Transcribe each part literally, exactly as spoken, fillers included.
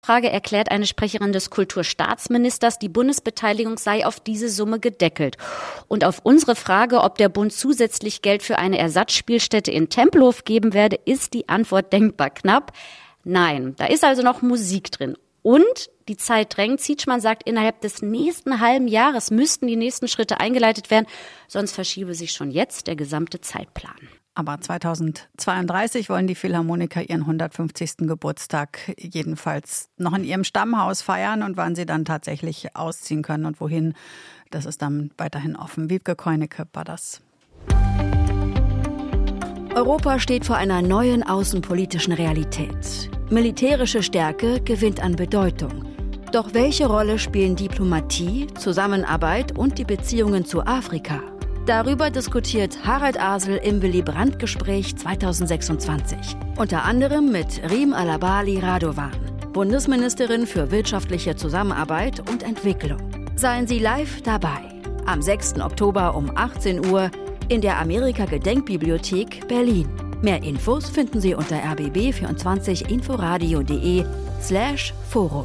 Frage erklärt eine Sprecherin des Kulturstaatsministers, die Bundesbeteiligung sei auf diese Summe gedeckelt. Und auf unsere Frage, ob der Bund zusätzlich Geld für eine Ersatzspielstätte in Tempelhof geben werde, ist die Antwort denkbar knapp. Nein, da ist also noch Musik drin. Und die Zeit drängt. Zietschmann sagt, innerhalb des nächsten halben Jahres müssten die nächsten Schritte eingeleitet werden, sonst verschiebe sich schon jetzt der gesamte Zeitplan. Aber zweitausendzweiunddreißig wollen die Philharmoniker ihren hundertfünfzigsten Geburtstag jedenfalls noch in ihrem Stammhaus feiern. Und wann sie dann tatsächlich ausziehen können und wohin, das ist dann weiterhin offen. Wiebke Keunecke war das. Europa steht vor einer neuen außenpolitischen Realität. Militärische Stärke gewinnt an Bedeutung. Doch welche Rolle spielen Diplomatie, Zusammenarbeit und die Beziehungen zu Afrika? Darüber diskutiert Harald Asel im Willy-Brandt-Gespräch zweitausendsechsundzwanzig. Unter anderem mit Rim Alabali Radovan, Bundesministerin für wirtschaftliche Zusammenarbeit und Entwicklung. Seien Sie live dabei. Am sechsten Oktober um achtzehn Uhr in der Amerika-Gedenkbibliothek Berlin. Mehr Infos finden Sie unter r b b vierundzwanzig inforadio punkt de slash forum.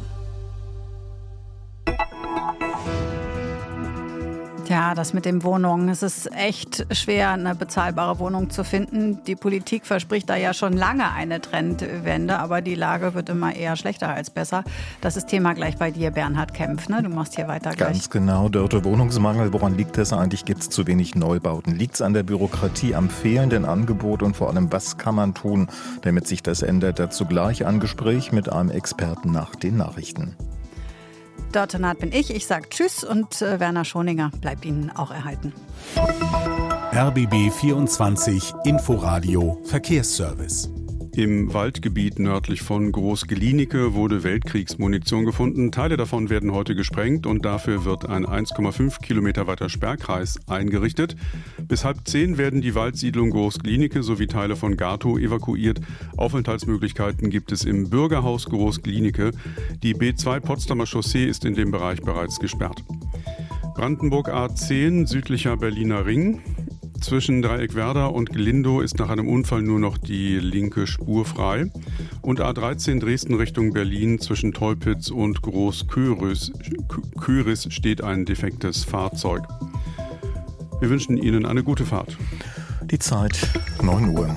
Tja, das mit den Wohnungen. Es ist echt schwer, eine bezahlbare Wohnung zu finden. Die Politik verspricht da ja schon lange eine Trendwende, aber die Lage wird immer eher schlechter als besser. Das ist Thema gleich bei dir, Bernhard Kempf. Ne? Du machst hier weiter gleich. Ganz genau, Dörte. Wohnungsmangel. Woran liegt es eigentlich? Gibt es zu wenig Neubauten? Liegt es an der Bürokratie, am fehlenden Angebot und vor allem, was kann man tun, damit sich das ändert? Dazu gleich ein Gespräch mit einem Experten nach den Nachrichten. Dörte Naht bin ich. Ich sage Tschüss und äh, Werner Schoninger bleibt Ihnen auch erhalten. R B B vierundzwanzig Inforadio Verkehrsservice. Im Waldgebiet nördlich von Groß-Glienicke wurde Weltkriegsmunition gefunden. Teile davon werden heute gesprengt und dafür wird ein eins Komma fünf Kilometer weiter Sperrkreis eingerichtet. Bis halb zehn werden die Waldsiedlung Groß-Glienicke sowie Teile von Gatow evakuiert. Aufenthaltsmöglichkeiten gibt es im Bürgerhaus Groß-Glienicke. Die B zwei Potsdamer Chaussee ist in dem Bereich bereits gesperrt. Brandenburg A zehn, südlicher Berliner Ring. Zwischen Dreieckwerder und Glindow ist nach einem Unfall nur noch die linke Spur frei. Und A dreizehn Dresden Richtung Berlin zwischen Teupitz und Groß-Köris Köris steht ein defektes Fahrzeug. Wir wünschen Ihnen eine gute Fahrt. Die Zeit neun Uhr.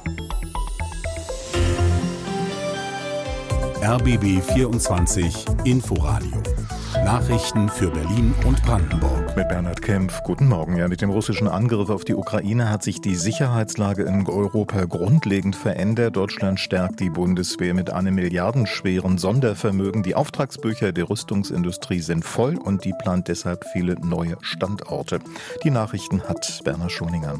R B B vierundzwanzig Inforadio. Nachrichten für Berlin und Brandenburg. Mit Bernhard Kempf. Guten Morgen. Ja, mit dem russischen Angriff auf die Ukraine hat sich die Sicherheitslage in Europa grundlegend verändert. Deutschland stärkt die Bundeswehr mit einem milliardenschweren Sondervermögen. Die Auftragsbücher der Rüstungsindustrie sind voll und die plant deshalb viele neue Standorte. Die Nachrichten hat Werner Schoninger.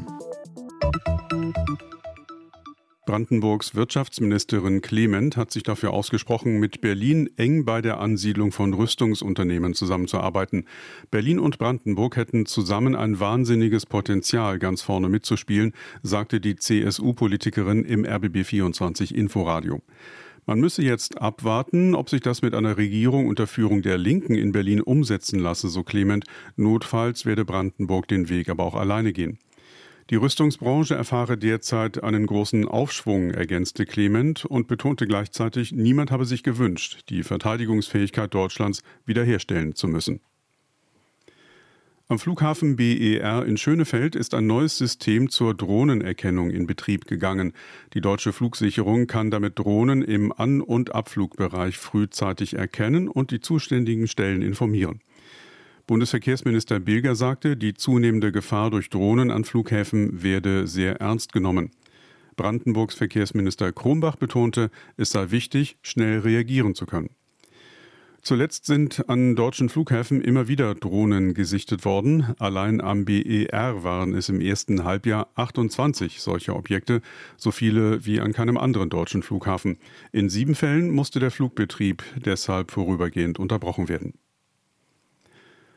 Brandenburgs Wirtschaftsministerin Clement hat sich dafür ausgesprochen, mit Berlin eng bei der Ansiedlung von Rüstungsunternehmen zusammenzuarbeiten. Berlin und Brandenburg hätten zusammen ein wahnsinniges Potenzial, ganz vorne mitzuspielen, sagte die C S U-Politikerin im R B B vierundzwanzig Inforadio. Man müsse jetzt abwarten, ob sich das mit einer Regierung unter Führung der Linken in Berlin umsetzen lasse, so Clement. Notfalls werde Brandenburg den Weg aber auch alleine gehen. Die Rüstungsbranche erfahre derzeit einen großen Aufschwung, ergänzte Clement und betonte gleichzeitig, niemand habe sich gewünscht, die Verteidigungsfähigkeit Deutschlands wiederherstellen zu müssen. Am Flughafen B E R in Schönefeld ist ein neues System zur Drohnenerkennung in Betrieb gegangen. Die deutsche Flugsicherung kann damit Drohnen im An- und Abflugbereich frühzeitig erkennen und die zuständigen Stellen informieren. Bundesverkehrsminister Bilger sagte, die zunehmende Gefahr durch Drohnen an Flughäfen werde sehr ernst genommen. Brandenburgs Verkehrsminister Krombach betonte, es sei wichtig, schnell reagieren zu können. Zuletzt sind an deutschen Flughäfen immer wieder Drohnen gesichtet worden. Allein am B E R waren es im ersten Halbjahr achtundzwanzig solcher Objekte, so viele wie an keinem anderen deutschen Flughafen. In sieben Fällen musste der Flugbetrieb deshalb vorübergehend unterbrochen werden.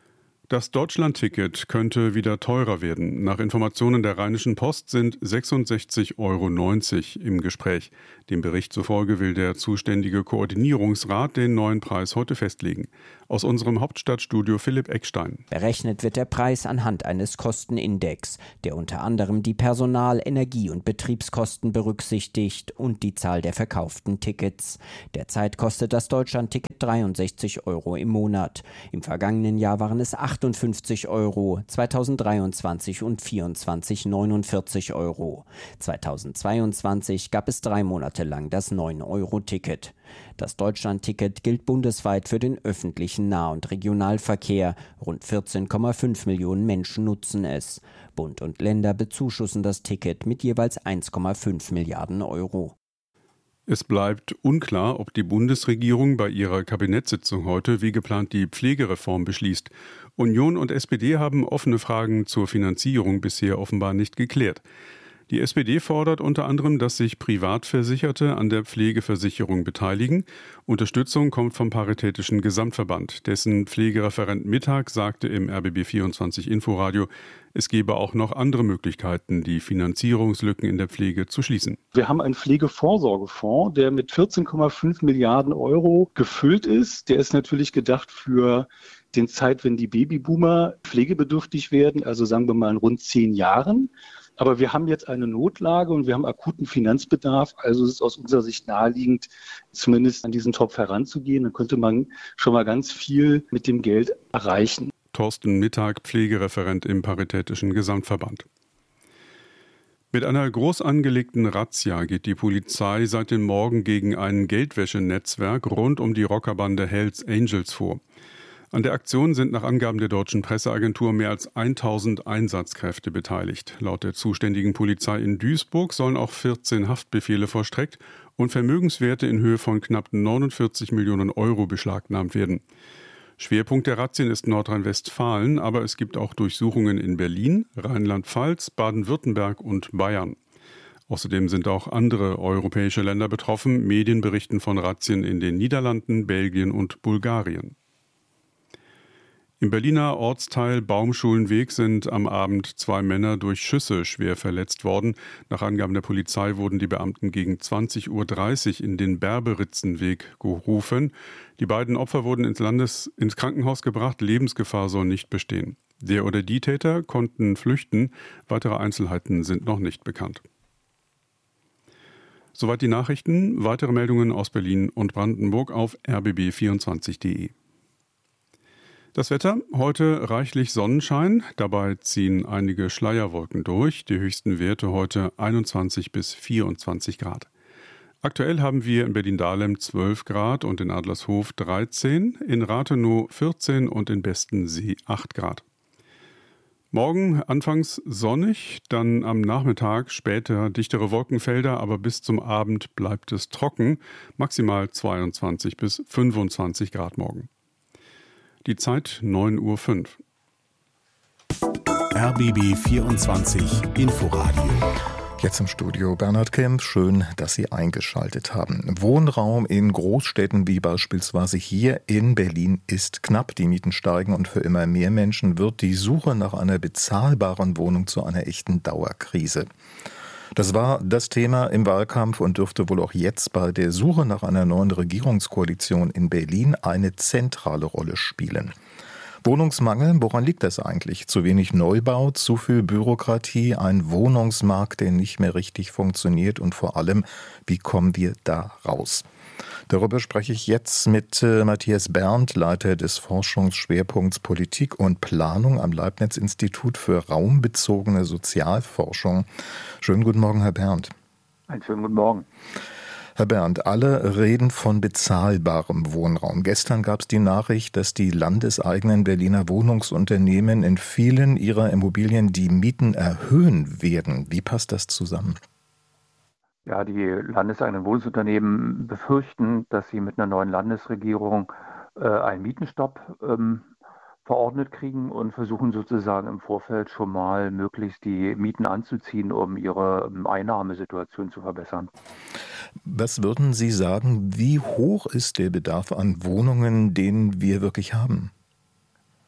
Das Deutschland-Ticket könnte wieder teurer werden. Nach Informationen der Rheinischen Post sind sechsundsechzig Euro neunzig im Gespräch. Dem Bericht zufolge will der zuständige Koordinierungsrat den neuen Preis heute festlegen. Aus unserem Hauptstadtstudio Philipp Eckstein. Berechnet wird der Preis anhand eines Kostenindex, der unter anderem die Personal-, Energie- und Betriebskosten berücksichtigt und die Zahl der verkauften Tickets. Derzeit kostet das Deutschland-Ticket dreiundsechzig Euro im Monat. Im vergangenen Jahr waren es achtundfünfzig Euro, zweitausenddreiundzwanzig und vierundzwanzig neunundvierzig Euro. zweitausendzweiundzwanzig gab es drei Monate lang das neun Euro Ticket. Das Deutschland-Ticket gilt bundesweit für den öffentlichen Nah- und Regionalverkehr. Rund vierzehn Komma fünf Millionen Menschen nutzen es. Bund und Länder bezuschussen das Ticket mit jeweils eins Komma fünf Milliarden Euro. Es bleibt unklar, ob die Bundesregierung bei ihrer Kabinettssitzung heute wie geplant die Pflegereform beschließt. Union und S P D haben offene Fragen zur Finanzierung bisher offenbar nicht geklärt. Die S P D fordert unter anderem, dass sich Privatversicherte an der Pflegeversicherung beteiligen. Unterstützung kommt vom Paritätischen Gesamtverband. Dessen Pflegereferent Mittag sagte im R B B vierundzwanzig Inforadio, es gebe auch noch andere Möglichkeiten, die Finanzierungslücken in der Pflege zu schließen. Wir haben einen Pflegevorsorgefonds, der mit vierzehn Komma fünf Milliarden Euro gefüllt ist. Der ist natürlich gedacht für den Zeit, wenn die Babyboomer pflegebedürftig werden, also sagen wir mal in rund zehn Jahren. Aber wir haben jetzt eine Notlage und wir haben akuten Finanzbedarf. Also es ist aus unserer Sicht naheliegend, zumindest an diesen Topf heranzugehen. Dann könnte man schon mal ganz viel mit dem Geld erreichen. Thorsten Mittag, Pflegereferent im Paritätischen Gesamtverband. Mit einer groß angelegten Razzia geht die Polizei seit dem Morgen gegen ein Geldwäschenetzwerk rund um die Rockerbande Hells Angels vor. An der Aktion sind nach Angaben der deutschen Presseagentur mehr als tausend Einsatzkräfte beteiligt. Laut der zuständigen Polizei in Duisburg sollen auch vierzehn Haftbefehle vollstreckt und Vermögenswerte in Höhe von knapp neunundvierzig Millionen Euro beschlagnahmt werden. Schwerpunkt der Razzien ist Nordrhein-Westfalen, aber es gibt auch Durchsuchungen in Berlin, Rheinland-Pfalz, Baden-Württemberg und Bayern. Außerdem sind auch andere europäische Länder betroffen. Medien berichten von Razzien in den Niederlanden, Belgien und Bulgarien. Im Berliner Ortsteil Baumschulenweg sind am Abend zwei Männer durch Schüsse schwer verletzt worden. Nach Angaben der Polizei wurden die Beamten gegen zwanzig Uhr dreißig in den Berberitzenweg gerufen. Die beiden Opfer wurden ins, Landes-, ins Krankenhaus gebracht. Lebensgefahr soll nicht bestehen. Der oder die Täter konnten flüchten. Weitere Einzelheiten sind noch nicht bekannt. Soweit die Nachrichten. Weitere Meldungen aus Berlin und Brandenburg auf r b b vierundzwanzig punkt d e. Das Wetter, heute reichlich Sonnenschein, dabei ziehen einige Schleierwolken durch, die höchsten Werte heute einundzwanzig bis vierundzwanzig Grad. Aktuell haben wir in Berlin-Dahlem zwölf Grad und in Adlershof dreizehn, in Rathenow vierzehn und in Bestensee acht Grad. Morgen anfangs sonnig, dann am Nachmittag später dichtere Wolkenfelder, aber bis zum Abend bleibt es trocken, maximal zweiundzwanzig bis fünfundzwanzig Grad morgen. Die Zeit neun Uhr fünf. R B B vierundzwanzig Inforadio. Jetzt im Studio Bernhard Kemp. Schön, dass Sie eingeschaltet haben. Wohnraum in Großstädten wie beispielsweise hier in Berlin ist knapp. Die Mieten steigen und für immer mehr Menschen wird die Suche nach einer bezahlbaren Wohnung zu einer echten Dauerkrise. Das war das Thema im Wahlkampf und dürfte wohl auch jetzt bei der Suche nach einer neuen Regierungskoalition in Berlin eine zentrale Rolle spielen. Wohnungsmangel, woran liegt das eigentlich? Zu wenig Neubau, zu viel Bürokratie, ein Wohnungsmarkt, der nicht mehr richtig funktioniert und vor allem, wie kommen wir da raus? Darüber spreche ich jetzt mit äh, Matthias Berndt, Leiter des Forschungsschwerpunkts Politik und Planung am Leibniz-Institut für raumbezogene Sozialforschung. Schönen guten Morgen, Herr Berndt. Einen schönen guten Morgen. Herr Berndt, alle reden von bezahlbarem Wohnraum. Gestern gab es die Nachricht, dass die landeseigenen Berliner Wohnungsunternehmen in vielen ihrer Immobilien die Mieten erhöhen werden. Wie passt das zusammen? Ja, die landeseigenen Wohnungsunternehmen befürchten, dass sie mit einer neuen Landesregierung äh, einen Mietenstopp ähm, verordnet kriegen und versuchen sozusagen im Vorfeld schon mal möglichst die Mieten anzuziehen, um ihre ähm, Einnahmesituation zu verbessern. Was würden Sie sagen, wie hoch ist der Bedarf an Wohnungen, den wir wirklich haben?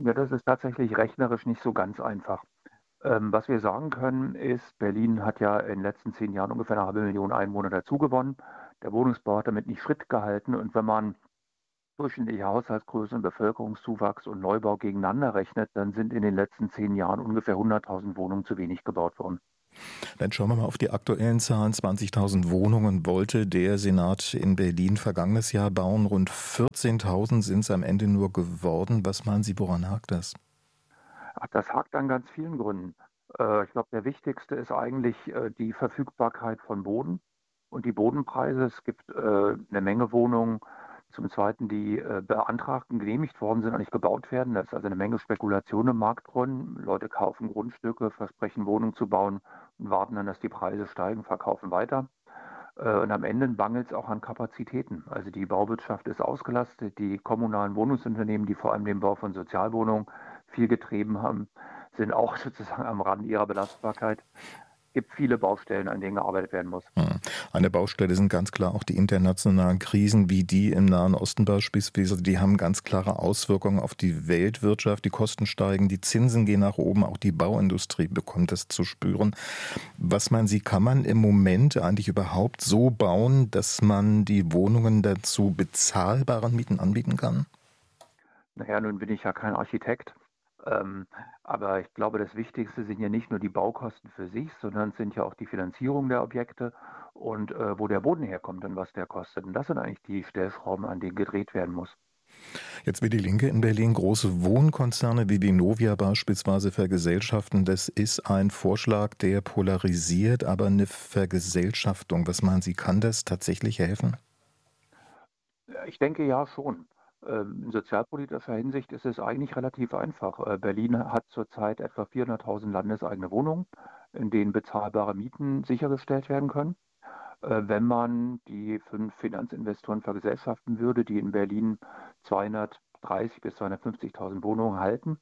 Ja, das ist tatsächlich rechnerisch nicht so ganz einfach. Ähm, was wir sagen können, ist, Berlin hat ja in den letzten zehn Jahren ungefähr eine halbe Million Einwohner dazugewonnen. Der Wohnungsbau hat damit nicht Schritt gehalten. Und wenn man durchschnittliche Haushaltsgröße und Bevölkerungszuwachs und Neubau gegeneinander rechnet, dann sind in den letzten zehn Jahren ungefähr hunderttausend Wohnungen zu wenig gebaut worden. Dann schauen wir mal auf die aktuellen Zahlen. zwanzigtausend Wohnungen wollte der Senat in Berlin vergangenes Jahr bauen. Rund vierzehntausend sind es am Ende nur geworden. Was meinen Sie, woran hakt das? Ach, das hakt an ganz vielen Gründen. Äh, ich glaube, der wichtigste ist eigentlich äh, die Verfügbarkeit von Boden und die Bodenpreise. Es gibt äh, eine Menge Wohnungen, zum Zweiten, die äh, beantragt und genehmigt worden sind und nicht gebaut werden. Da ist also eine Menge Spekulation im Markt drin. Leute kaufen Grundstücke, versprechen Wohnungen zu bauen und warten dann, dass die Preise steigen, verkaufen weiter. Äh, und am Ende mangelt es auch an Kapazitäten. Also die Bauwirtschaft ist ausgelastet. Die kommunalen Wohnungsunternehmen, die vor allem den Bau von Sozialwohnungen viel getrieben haben, sind auch sozusagen am Rand ihrer Belastbarkeit. Es gibt viele Baustellen, an denen gearbeitet werden muss. Eine Baustelle sind ganz klar auch die internationalen Krisen, wie die im Nahen Osten beispielsweise. Die haben ganz klare Auswirkungen auf die Weltwirtschaft. Die Kosten steigen, die Zinsen gehen nach oben, auch die Bauindustrie bekommt das zu spüren. Was meinen Sie, kann man im Moment eigentlich überhaupt so bauen, dass man die Wohnungen dazu bezahlbaren Mieten anbieten kann? Naja, nun bin ich ja kein Architekt. Ähm, aber ich glaube, das Wichtigste sind ja nicht nur die Baukosten für sich, sondern es sind ja auch die Finanzierung der Objekte und äh, wo der Boden herkommt und was der kostet. Und das sind eigentlich die Stellschrauben, an denen gedreht werden muss. Jetzt will die Linke in Berlin große Wohnkonzerne wie Vonovia beispielsweise vergesellschaften. Das ist ein Vorschlag, der polarisiert, aber eine Vergesellschaftung. Was meinen Sie, kann das tatsächlich helfen? Ich denke ja schon. In sozialpolitischer Hinsicht ist es eigentlich relativ einfach. Berlin hat zurzeit etwa vierhunderttausend landeseigene Wohnungen, in denen bezahlbare Mieten sichergestellt werden können. Wenn man die fünf Finanzinvestoren vergesellschaften würde, die in Berlin zweihundertdreißig bis zweihundertfünfzigtausend Wohnungen halten,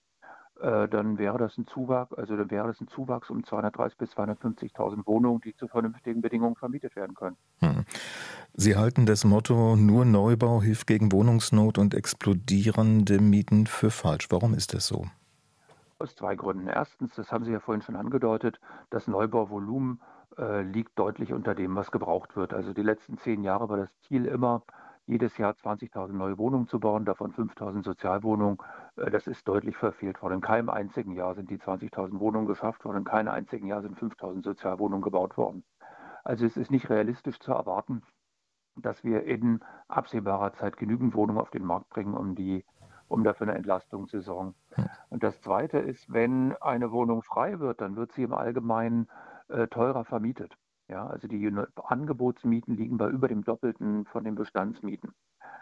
dann wäre das ein Zuwachs, also dann wäre das ein Zuwachs um zweihundertdreißig bis zweihundertfünfzigtausend Wohnungen, die zu vernünftigen Bedingungen vermietet werden können. Hm. Sie halten das Motto, nur Neubau hilft gegen Wohnungsnot und explodierende Mieten für falsch. Warum ist das so? Aus zwei Gründen. Erstens, das haben Sie ja vorhin schon angedeutet, das Neubauvolumen äh, liegt deutlich unter dem, was gebraucht wird. Also die letzten zehn Jahre war das Ziel immer, jedes Jahr zwanzigtausend neue Wohnungen zu bauen, davon fünftausend Sozialwohnungen. Äh, das ist deutlich verfehlt worden. In keinem einzigen Jahr sind die zwanzigtausend Wohnungen geschafft worden, in keinem einzigen Jahr sind fünftausend Sozialwohnungen gebaut worden. Also es ist nicht realistisch zu erwarten, dass wir in absehbarer Zeit genügend Wohnungen auf den Markt bringen, um die, um dafür eine Entlastung zu sorgen. Und das Zweite ist, wenn eine Wohnung frei wird, dann wird sie im Allgemeinen äh, teurer vermietet. Ja, also die Angebotsmieten liegen bei über dem Doppelten von den Bestandsmieten.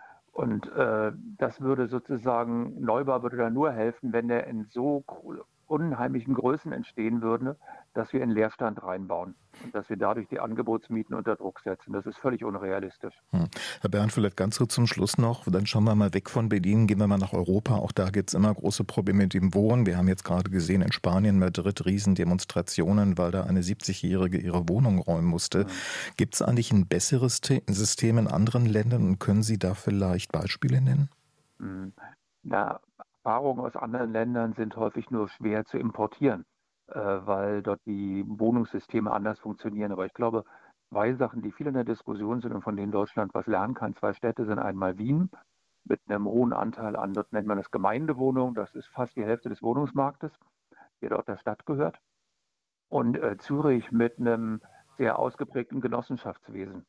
Und äh, das würde sozusagen, Neubau würde da nur helfen, wenn der in so unheimlichen Größen entstehen würde, dass wir in Leerstand reinbauen und dass wir dadurch die Angebotsmieten unter Druck setzen. Das ist völlig unrealistisch. Hm. Herr Bernd, vielleicht ganz kurz zum Schluss noch, dann schauen wir mal weg von Berlin, gehen wir mal nach Europa. Auch da gibt es immer große Probleme mit dem Wohnen. Wir haben jetzt gerade gesehen, in Spanien, Madrid, Riesendemonstrationen, weil da eine siebzigjährige ihre Wohnung räumen musste. Hm. Gibt es eigentlich ein besseres System in anderen Ländern und können Sie da vielleicht Beispiele nennen? Hm. Na, Erfahrungen aus anderen Ländern sind häufig nur schwer zu importieren, äh, weil dort die Wohnungssysteme anders funktionieren. Aber ich glaube, zwei Sachen, die viel in der Diskussion sind und von denen Deutschland was lernen kann, zwei Städte sind einmal Wien mit einem hohen Anteil an, dort nennt man das Gemeindewohnung, das ist fast die Hälfte des Wohnungsmarktes, der dort der Stadt gehört. Und äh, Zürich mit einem sehr ausgeprägten Genossenschaftswesen.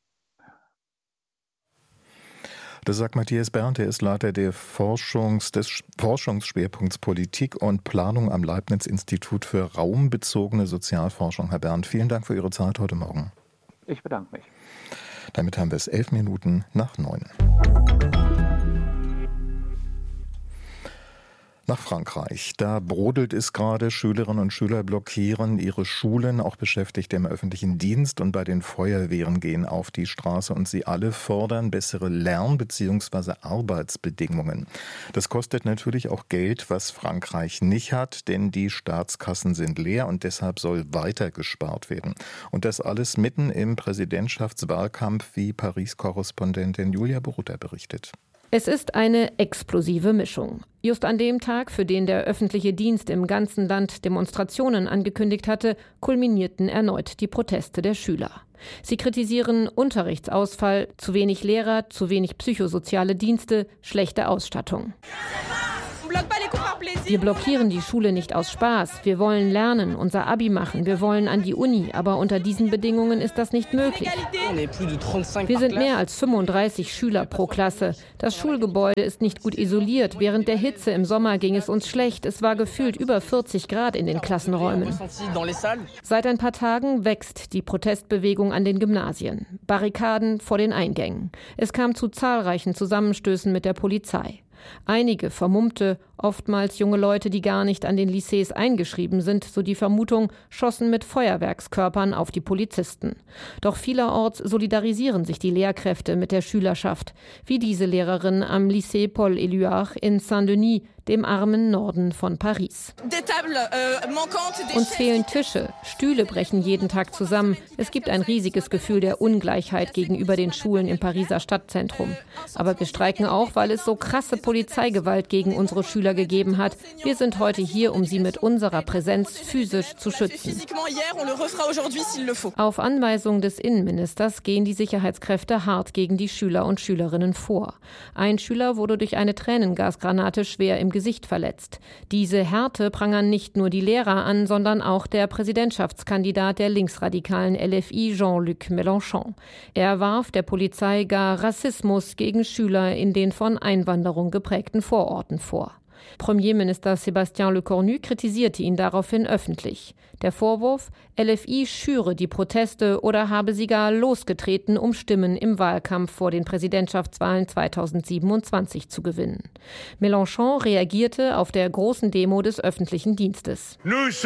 Das sagt Matthias Bernd, er ist Leiter der Forschungs, des Forschungsschwerpunkts Politik und Planung am Leibniz-Institut für raumbezogene Sozialforschung. Herr Bernd, vielen Dank für Ihre Zeit heute Morgen. Ich bedanke mich. Damit haben wir es elf Minuten nach neun. Nach Frankreich. Da brodelt es gerade. Schülerinnen und Schüler blockieren ihre Schulen, auch Beschäftigte im öffentlichen Dienst und bei den Feuerwehren gehen auf die Straße und sie alle fordern bessere Lern- bzw. Arbeitsbedingungen. Das kostet natürlich auch Geld, was Frankreich nicht hat, denn die Staatskassen sind leer und deshalb soll weiter gespart werden. Und das alles mitten im Präsidentschaftswahlkampf, wie Paris-Korrespondentin Julia Borutta berichtet. Es ist eine explosive Mischung. Just an dem Tag, für den der öffentliche Dienst im ganzen Land Demonstrationen angekündigt hatte, kulminierten erneut die Proteste der Schüler. Sie kritisieren Unterrichtsausfall, zu wenig Lehrer, zu wenig psychosoziale Dienste, schlechte Ausstattung. Wir blockieren die Schule nicht aus Spaß. Wir wollen lernen, unser Abi machen, wir wollen an die Uni. Aber unter diesen Bedingungen ist das nicht möglich. Wir sind mehr als fünfunddreißig Schüler pro Klasse. Das Schulgebäude ist nicht gut isoliert. Während der Hitze im Sommer ging es uns schlecht. Es war gefühlt über vierzig Grad in den Klassenräumen. Seit ein paar Tagen wächst die Protestbewegung an den Gymnasien. Barrikaden vor den Eingängen. Es kam zu zahlreichen Zusammenstößen mit der Polizei. Einige Vermummte, oftmals junge Leute, die gar nicht an den Lycées eingeschrieben sind, so die Vermutung, schossen mit Feuerwerkskörpern auf die Polizisten. Doch vielerorts solidarisieren sich die Lehrkräfte mit der Schülerschaft, wie diese Lehrerin am Lycée Paul Éluard in Saint-Denis, dem armen Norden von Paris. Uns fehlen Tische, Stühle brechen jeden Tag zusammen. Es gibt ein riesiges Gefühl der Ungleichheit gegenüber den Schulen im Pariser Stadtzentrum. Aber wir streiken auch, weil es so krasse Polizeigewalt gegen unsere Schüler gegeben hat. Wir sind heute hier, um sie mit unserer Präsenz physisch zu schützen. Auf Anweisung des Innenministers gehen die Sicherheitskräfte hart gegen die Schüler und Schülerinnen vor. Ein Schüler wurde durch eine Tränengasgranate schwer im Gesicht verletzt. Diese Härte prangern nicht nur die Lehrer an, sondern auch der Präsidentschaftskandidat der linksradikalen L F I, Jean-Luc Mélenchon. Er warf der Polizei gar Rassismus gegen Schüler in den von Einwanderung geprägten Vororten vor. Premierminister Sébastien Lecornu kritisierte ihn daraufhin öffentlich. Der Vorwurf, L F I schüre die Proteste oder habe sie gar losgetreten, um Stimmen im Wahlkampf vor den Präsidentschaftswahlen zweitausendsiebenundzwanzig zu gewinnen. Mélenchon reagierte auf der großen Demo des öffentlichen Dienstes.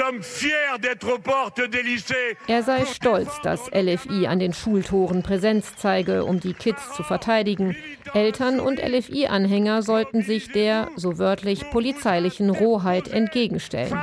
Er sei stolz, dass L F I an den Schultoren Präsenz zeige, um die Kids zu verteidigen. Eltern und L F I-Anhänger sollten sich der, so wörtlich, polizeilichen Rohheit entgegenstellen.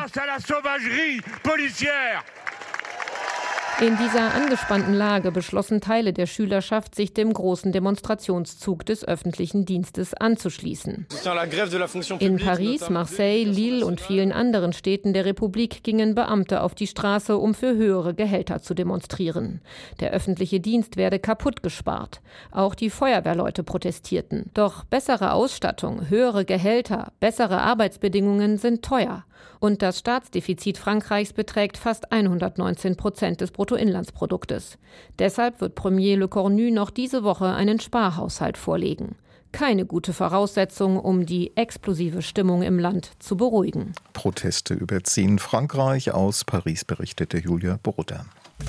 In dieser angespannten Lage beschlossen Teile der Schülerschaft, sich dem großen Demonstrationszug des öffentlichen Dienstes anzuschließen. In Paris, Marseille, Lille und vielen anderen Städten der Republik gingen Beamte auf die Straße, um für höhere Gehälter zu demonstrieren. Der öffentliche Dienst werde kaputt gespart. Auch die Feuerwehrleute protestierten. Doch bessere Ausstattung, höhere Gehälter, bessere Arbeitsbedingungen sind teuer. Und das Staatsdefizit Frankreichs beträgt fast hundertneunzehn Prozent des Bruttoinlandsproduktes. Deshalb wird Premier Lecornu noch diese Woche einen Sparhaushalt vorlegen. Keine gute Voraussetzung, um die explosive Stimmung im Land zu beruhigen. Proteste überziehen Frankreich. Aus Paris berichtete Julia Borutta.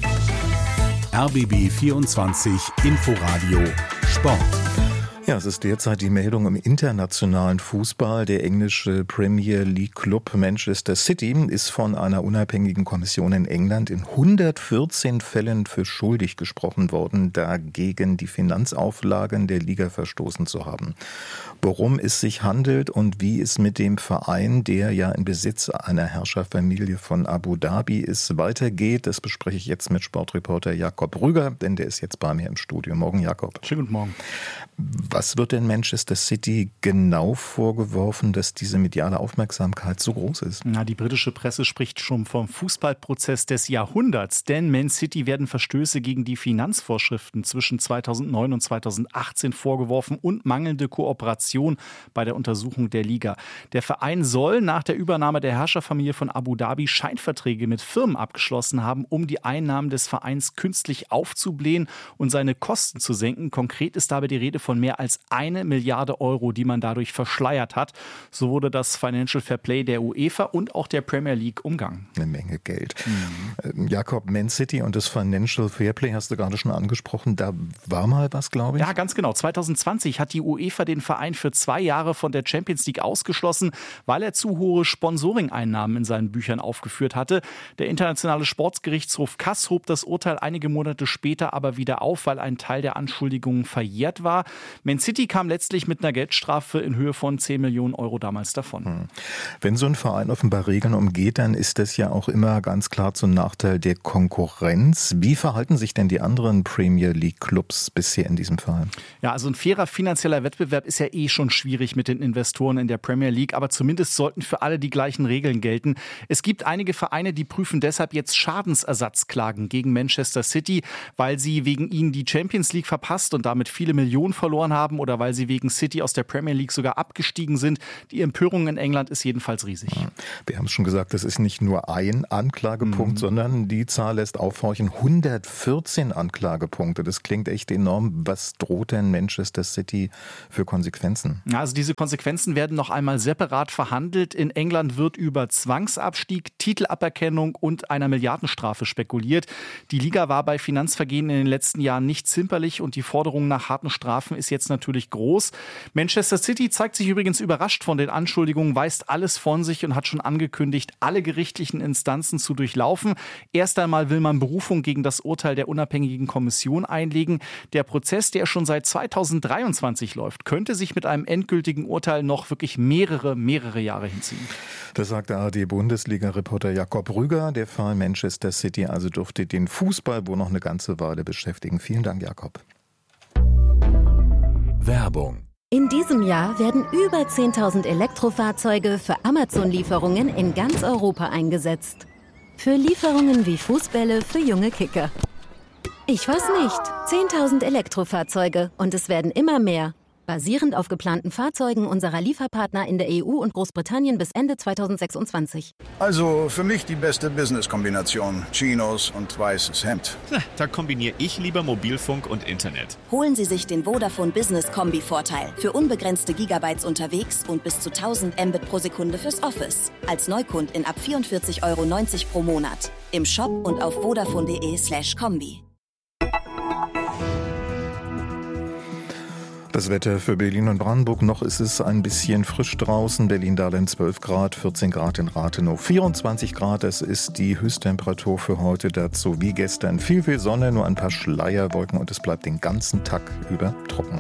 R B B vierundzwanzig Inforadio Sport. Ja, es ist derzeit die Meldung im internationalen Fußball. Der englische Premier League Club Manchester City ist von einer unabhängigen Kommission in England in hundertvierzehn Fällen für schuldig gesprochen worden, dagegen die Finanzauflagen der Liga verstoßen zu haben. Worum es sich handelt und wie es mit dem Verein, der ja in Besitz einer Herrscherfamilie von Abu Dhabi ist, weitergeht, das bespreche ich jetzt mit Sportreporter Jakob Rüger, denn der ist jetzt bei mir im Studio. Morgen, Jakob. Schönen guten Morgen. Was wird denn Manchester City genau vorgeworfen, dass diese mediale Aufmerksamkeit so groß ist? Na, die britische Presse spricht schon vom Fußballprozess des Jahrhunderts, denn Man City werden Verstöße gegen die Finanzvorschriften zwischen zweitausendneun und zweitausendachtzehn vorgeworfen und mangelnde Kooperation bei der Untersuchung der Liga. Der Verein soll nach der Übernahme der Herrscherfamilie von Abu Dhabi Scheinverträge mit Firmen abgeschlossen haben, um die Einnahmen des Vereins künstlich aufzublähen und seine Kosten zu senken. Konkret ist dabei die Rede von mehr als eine Milliarde Euro, die man dadurch verschleiert hat. So wurde das Financial Fair Play der UEFA und auch der Premier League umgangen. Eine Menge Geld. Mhm. Jakob, Man City und das Financial Fair Play hast du gerade schon angesprochen. Da war mal was, glaube ich? Ja, ganz genau. zwanzig zwanzig hat die UEFA den Verein für zwei Jahre von der Champions League ausgeschlossen, weil er zu hohe Sponsoring-Einnahmen in seinen Büchern aufgeführt hatte. Der internationale Sportgerichtshof Kass hob das Urteil einige Monate später aber wieder auf, weil ein Teil der Anschuldigungen verjährt war. Man City kam letztlich mit einer Geldstrafe in Höhe von zehn Millionen Euro damals davon. Hm. Wenn so ein Verein offenbar Regeln umgeht, dann ist das ja auch immer ganz klar zum Nachteil der Konkurrenz. Wie verhalten sich denn die anderen Premier League Clubs bisher in diesem Fall? Ja, also ein fairer finanzieller Wettbewerb ist ja eh schon schwierig mit den Investoren in der Premier League, aber zumindest sollten für alle die gleichen Regeln gelten. Es gibt einige Vereine, die prüfen deshalb jetzt Schadensersatzklagen gegen Manchester City, weil sie wegen ihnen die Champions League verpasst und damit viele Millionen verloren haben oder weil sie wegen City aus der Premier League sogar abgestiegen sind. Die Empörung in England ist jedenfalls riesig. Wir haben es schon gesagt, das ist nicht nur ein Anklagepunkt, mhm. sondern die Zahl lässt aufhorchen. hundertvierzehn Anklagepunkte. Das klingt echt enorm. Was droht denn Manchester City für Konsequenzen? Also diese Konsequenzen werden noch einmal separat verhandelt. In England wird über Zwangsabstieg, Titelaberkennung und einer Milliardenstrafe spekuliert. Die Liga war bei Finanzvergehen in den letzten Jahren nicht zimperlich und die Forderung nach harten Strafen ist jetzt natürlich groß. Manchester City zeigt sich übrigens überrascht von den Anschuldigungen, weist alles von sich und hat schon angekündigt, alle gerichtlichen Instanzen zu durchlaufen. Erst einmal will man Berufung gegen das Urteil der unabhängigen Kommission einlegen. Der Prozess, der schon seit zweitausenddreiundzwanzig läuft, könnte sich mit einem endgültigen Urteil noch wirklich mehrere, mehrere Jahre hinziehen. Das sagt der A R D-Bundesliga-Reporter Jakob Rüger. Der Fall Manchester City also dürfte den Fußball wohl noch eine ganze Weile beschäftigen. Vielen Dank, Jakob. Werbung. In diesem Jahr werden über zehntausend Elektrofahrzeuge für Amazon-Lieferungen in ganz Europa eingesetzt. Für Lieferungen wie Fußbälle für junge Kicker. Ich weiß nicht, zehntausend Elektrofahrzeuge und es werden immer mehr. Basierend auf geplanten Fahrzeugen unserer Lieferpartner in der E U und Großbritannien bis Ende zweitausendsechsundzwanzig. Also für mich die beste Business-Kombination. Chinos und weißes Hemd. Na, da kombiniere ich lieber Mobilfunk und Internet. Holen Sie sich den Vodafone Business-Kombi-Vorteil. Für unbegrenzte Gigabytes unterwegs und bis zu tausend Mbit pro Sekunde fürs Office. Als Neukundin ab vierundvierzig Euro neunzig pro Monat. Im Shop und auf vodafone.de slash Kombi. Das Wetter für Berlin und Brandenburg. Noch ist es ein bisschen frisch draußen. Berlin-Dahlem zwölf Grad, vierzehn Grad in Rathenow, vierundzwanzig Grad. Das ist die Höchsttemperatur für heute. Dazu wie gestern viel, viel Sonne, nur ein paar Schleierwolken und es bleibt den ganzen Tag über trocken.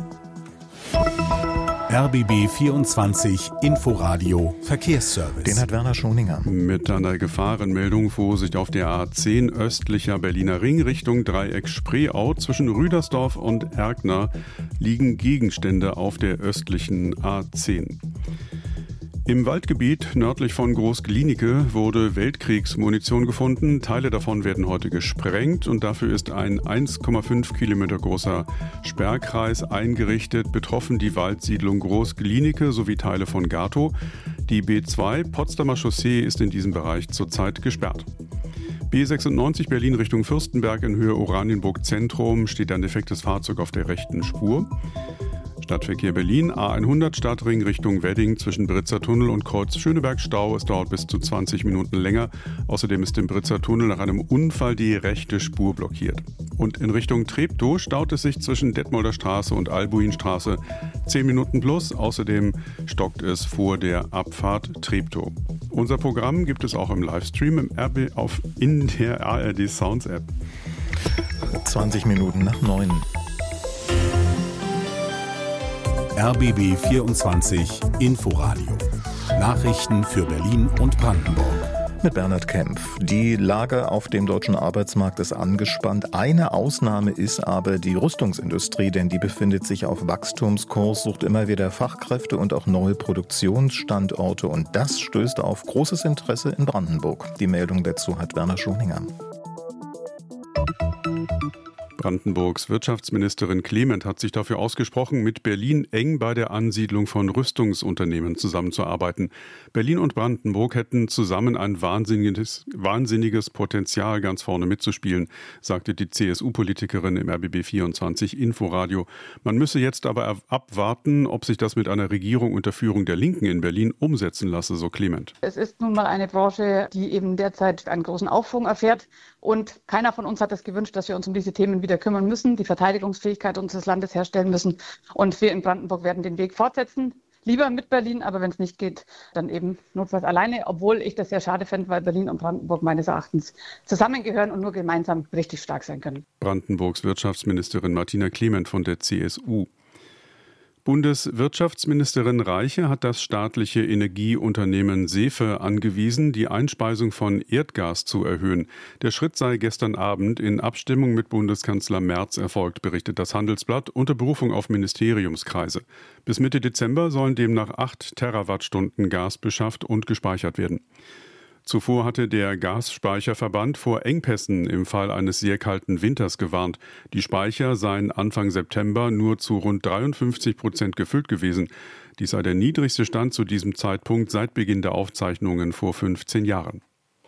R B B vierundzwanzig Inforadio Verkehrsservice. Den hat Werner Schoninger. Mit einer Gefahrenmeldung. Vorsicht auf der A zehn östlicher Berliner Ring Richtung Dreieck Spreeau. Zwischen Rüdersdorf und Erkner liegen Gegenstände auf der östlichen A zehn. Im Waldgebiet nördlich von Groß-Glienicke wurde Weltkriegsmunition gefunden. Teile davon werden heute gesprengt und dafür ist ein eins Komma fünf Kilometer großer Sperrkreis eingerichtet. Betroffen die Waldsiedlung Groß-Glienicke sowie Teile von Gatow. Die B zwei Potsdamer Chaussee ist in diesem Bereich zurzeit gesperrt. B sechsundneunzig Berlin Richtung Fürstenberg in Höhe Oranienburg Zentrum steht ein defektes Fahrzeug auf der rechten Spur. Stadtverkehr Berlin, A hundert Stadtring Richtung Wedding zwischen Britzer Tunnel und Kreuz Schöneberg Stau. Es dauert bis zu zwanzig Minuten länger. Außerdem ist im Britzer Tunnel nach einem Unfall die rechte Spur blockiert. Und in Richtung Treptow staut es sich zwischen Detmolder Straße und Albuinstraße zehn Minuten plus. Außerdem stockt es vor der Abfahrt Treptow. Unser Programm gibt es auch im Livestream im R B auf in der A R D Sounds App. zwanzig Minuten nach neun. R B B vierundzwanzig Inforadio. Nachrichten für Berlin und Brandenburg. Mit Bernhard Kempf. Die Lage auf dem deutschen Arbeitsmarkt ist angespannt. Eine Ausnahme ist aber die Rüstungsindustrie, denn die befindet sich auf Wachstumskurs, sucht immer wieder Fachkräfte und auch neue Produktionsstandorte. Und das stößt auf großes Interesse in Brandenburg. Die Meldung dazu hat Werner Schoninger. Brandenburgs Wirtschaftsministerin Clement hat sich dafür ausgesprochen, mit Berlin eng bei der Ansiedlung von Rüstungsunternehmen zusammenzuarbeiten. Berlin und Brandenburg hätten zusammen ein wahnsinniges, wahnsinniges Potenzial, ganz vorne mitzuspielen, sagte die C S U-Politikerin im R B B vierundzwanzig Inforadio. Man müsse jetzt aber abwarten, ob sich das mit einer Regierung unter Führung der Linken in Berlin umsetzen lasse, so Clement. Es ist nun mal eine Branche, die eben derzeit einen großen Aufschwung erfährt. Und keiner von uns hat es gewünscht, dass wir uns um diese Themen wieder kümmern müssen, die Verteidigungsfähigkeit unseres Landes herstellen müssen. Und wir in Brandenburg werden den Weg fortsetzen. Lieber mit Berlin, aber wenn es nicht geht, dann eben notfalls alleine. Obwohl ich das sehr schade fände, weil Berlin und Brandenburg meines Erachtens zusammengehören und nur gemeinsam richtig stark sein können. Brandenburgs Wirtschaftsministerin Martina Clement von der C S U. Bundeswirtschaftsministerin Reiche hat das staatliche Energieunternehmen SEFE angewiesen, die Einspeisung von Erdgas zu erhöhen. Der Schritt sei gestern Abend in Abstimmung mit Bundeskanzler Merz erfolgt, berichtet das Handelsblatt unter Berufung auf Ministeriumskreise. Bis Mitte Dezember sollen demnach acht Terawattstunden Gas beschafft und gespeichert werden. Zuvor hatte der Gasspeicherverband vor Engpässen im Fall eines sehr kalten Winters gewarnt. Die Speicher seien Anfang September nur zu rund dreiundfünfzig Prozent gefüllt gewesen. Dies sei der niedrigste Stand zu diesem Zeitpunkt seit Beginn der Aufzeichnungen vor fünfzehn Jahren.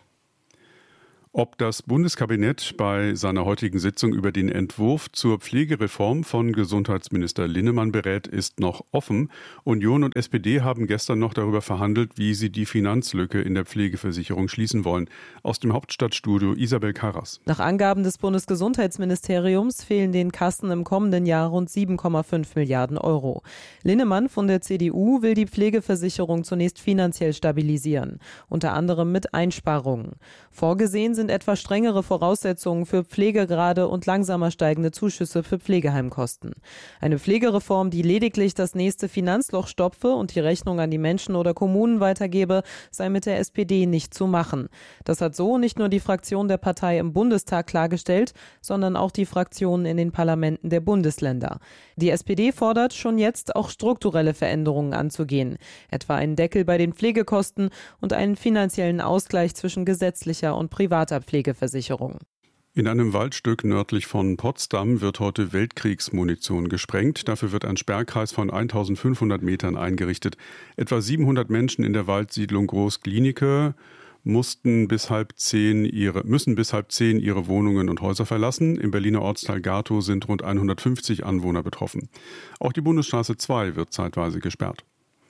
Ob das Bundeskabinett bei seiner heutigen Sitzung über den Entwurf zur Pflegereform von Gesundheitsminister Linnemann berät, ist noch offen. Union und S P D haben gestern noch darüber verhandelt, wie sie die Finanzlücke in der Pflegeversicherung schließen wollen. Aus dem Hauptstadtstudio Isabel Karras. Nach Angaben des Bundesgesundheitsministeriums fehlen den Kassen im kommenden Jahr rund sieben Komma fünf Milliarden Euro. Linnemann von der C D U will die Pflegeversicherung zunächst finanziell stabilisieren, unter anderem mit Einsparungen. Vorgesehen sind etwa strengere Voraussetzungen für Pflegegrade und langsamer steigende Zuschüsse für Pflegeheimkosten. Eine Pflegereform, die lediglich das nächste Finanzloch stopfe und die Rechnung an die Menschen oder Kommunen weitergebe, sei mit der S P D nicht zu machen. Das hat so nicht nur die Fraktion der Partei im Bundestag klargestellt, sondern auch die Fraktionen in den Parlamenten der Bundesländer. Die S P D fordert schon jetzt auch strukturelle Veränderungen anzugehen, etwa einen Deckel bei den Pflegekosten und einen finanziellen Ausgleich zwischen gesetzlicher und privater Pflegeversicherung. In einem Waldstück nördlich von Potsdam wird heute Weltkriegsmunition gesprengt. Dafür wird ein Sperrkreis von eintausendfünfhundert Metern eingerichtet. Etwa siebenhundert Menschen in der Waldsiedlung Groß-Glienicke mussten bis halb zehn ihre, müssen bis halb zehn ihre Wohnungen und Häuser verlassen. Im Berliner Ortsteil Gatow sind rund hundertfünfzig Anwohner betroffen. Auch die Bundesstraße zwei wird zeitweise gesperrt.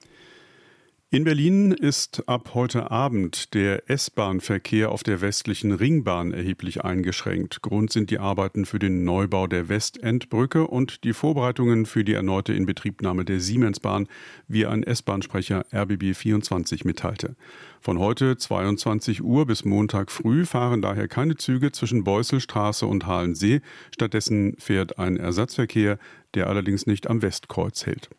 In Berlin ist ab heute Abend der S-Bahn-Verkehr auf der westlichen Ringbahn erheblich eingeschränkt. Grund sind die Arbeiten für den Neubau der Westendbrücke und die Vorbereitungen für die erneute Inbetriebnahme der Siemensbahn, wie ein S-Bahn-Sprecher R B B vierundzwanzig mitteilte. Von heute zweiundzwanzig Uhr bis Montag früh fahren daher keine Züge zwischen Beuselstraße und Halensee. Stattdessen fährt ein Ersatzverkehr, der allerdings nicht am Westkreuz hält.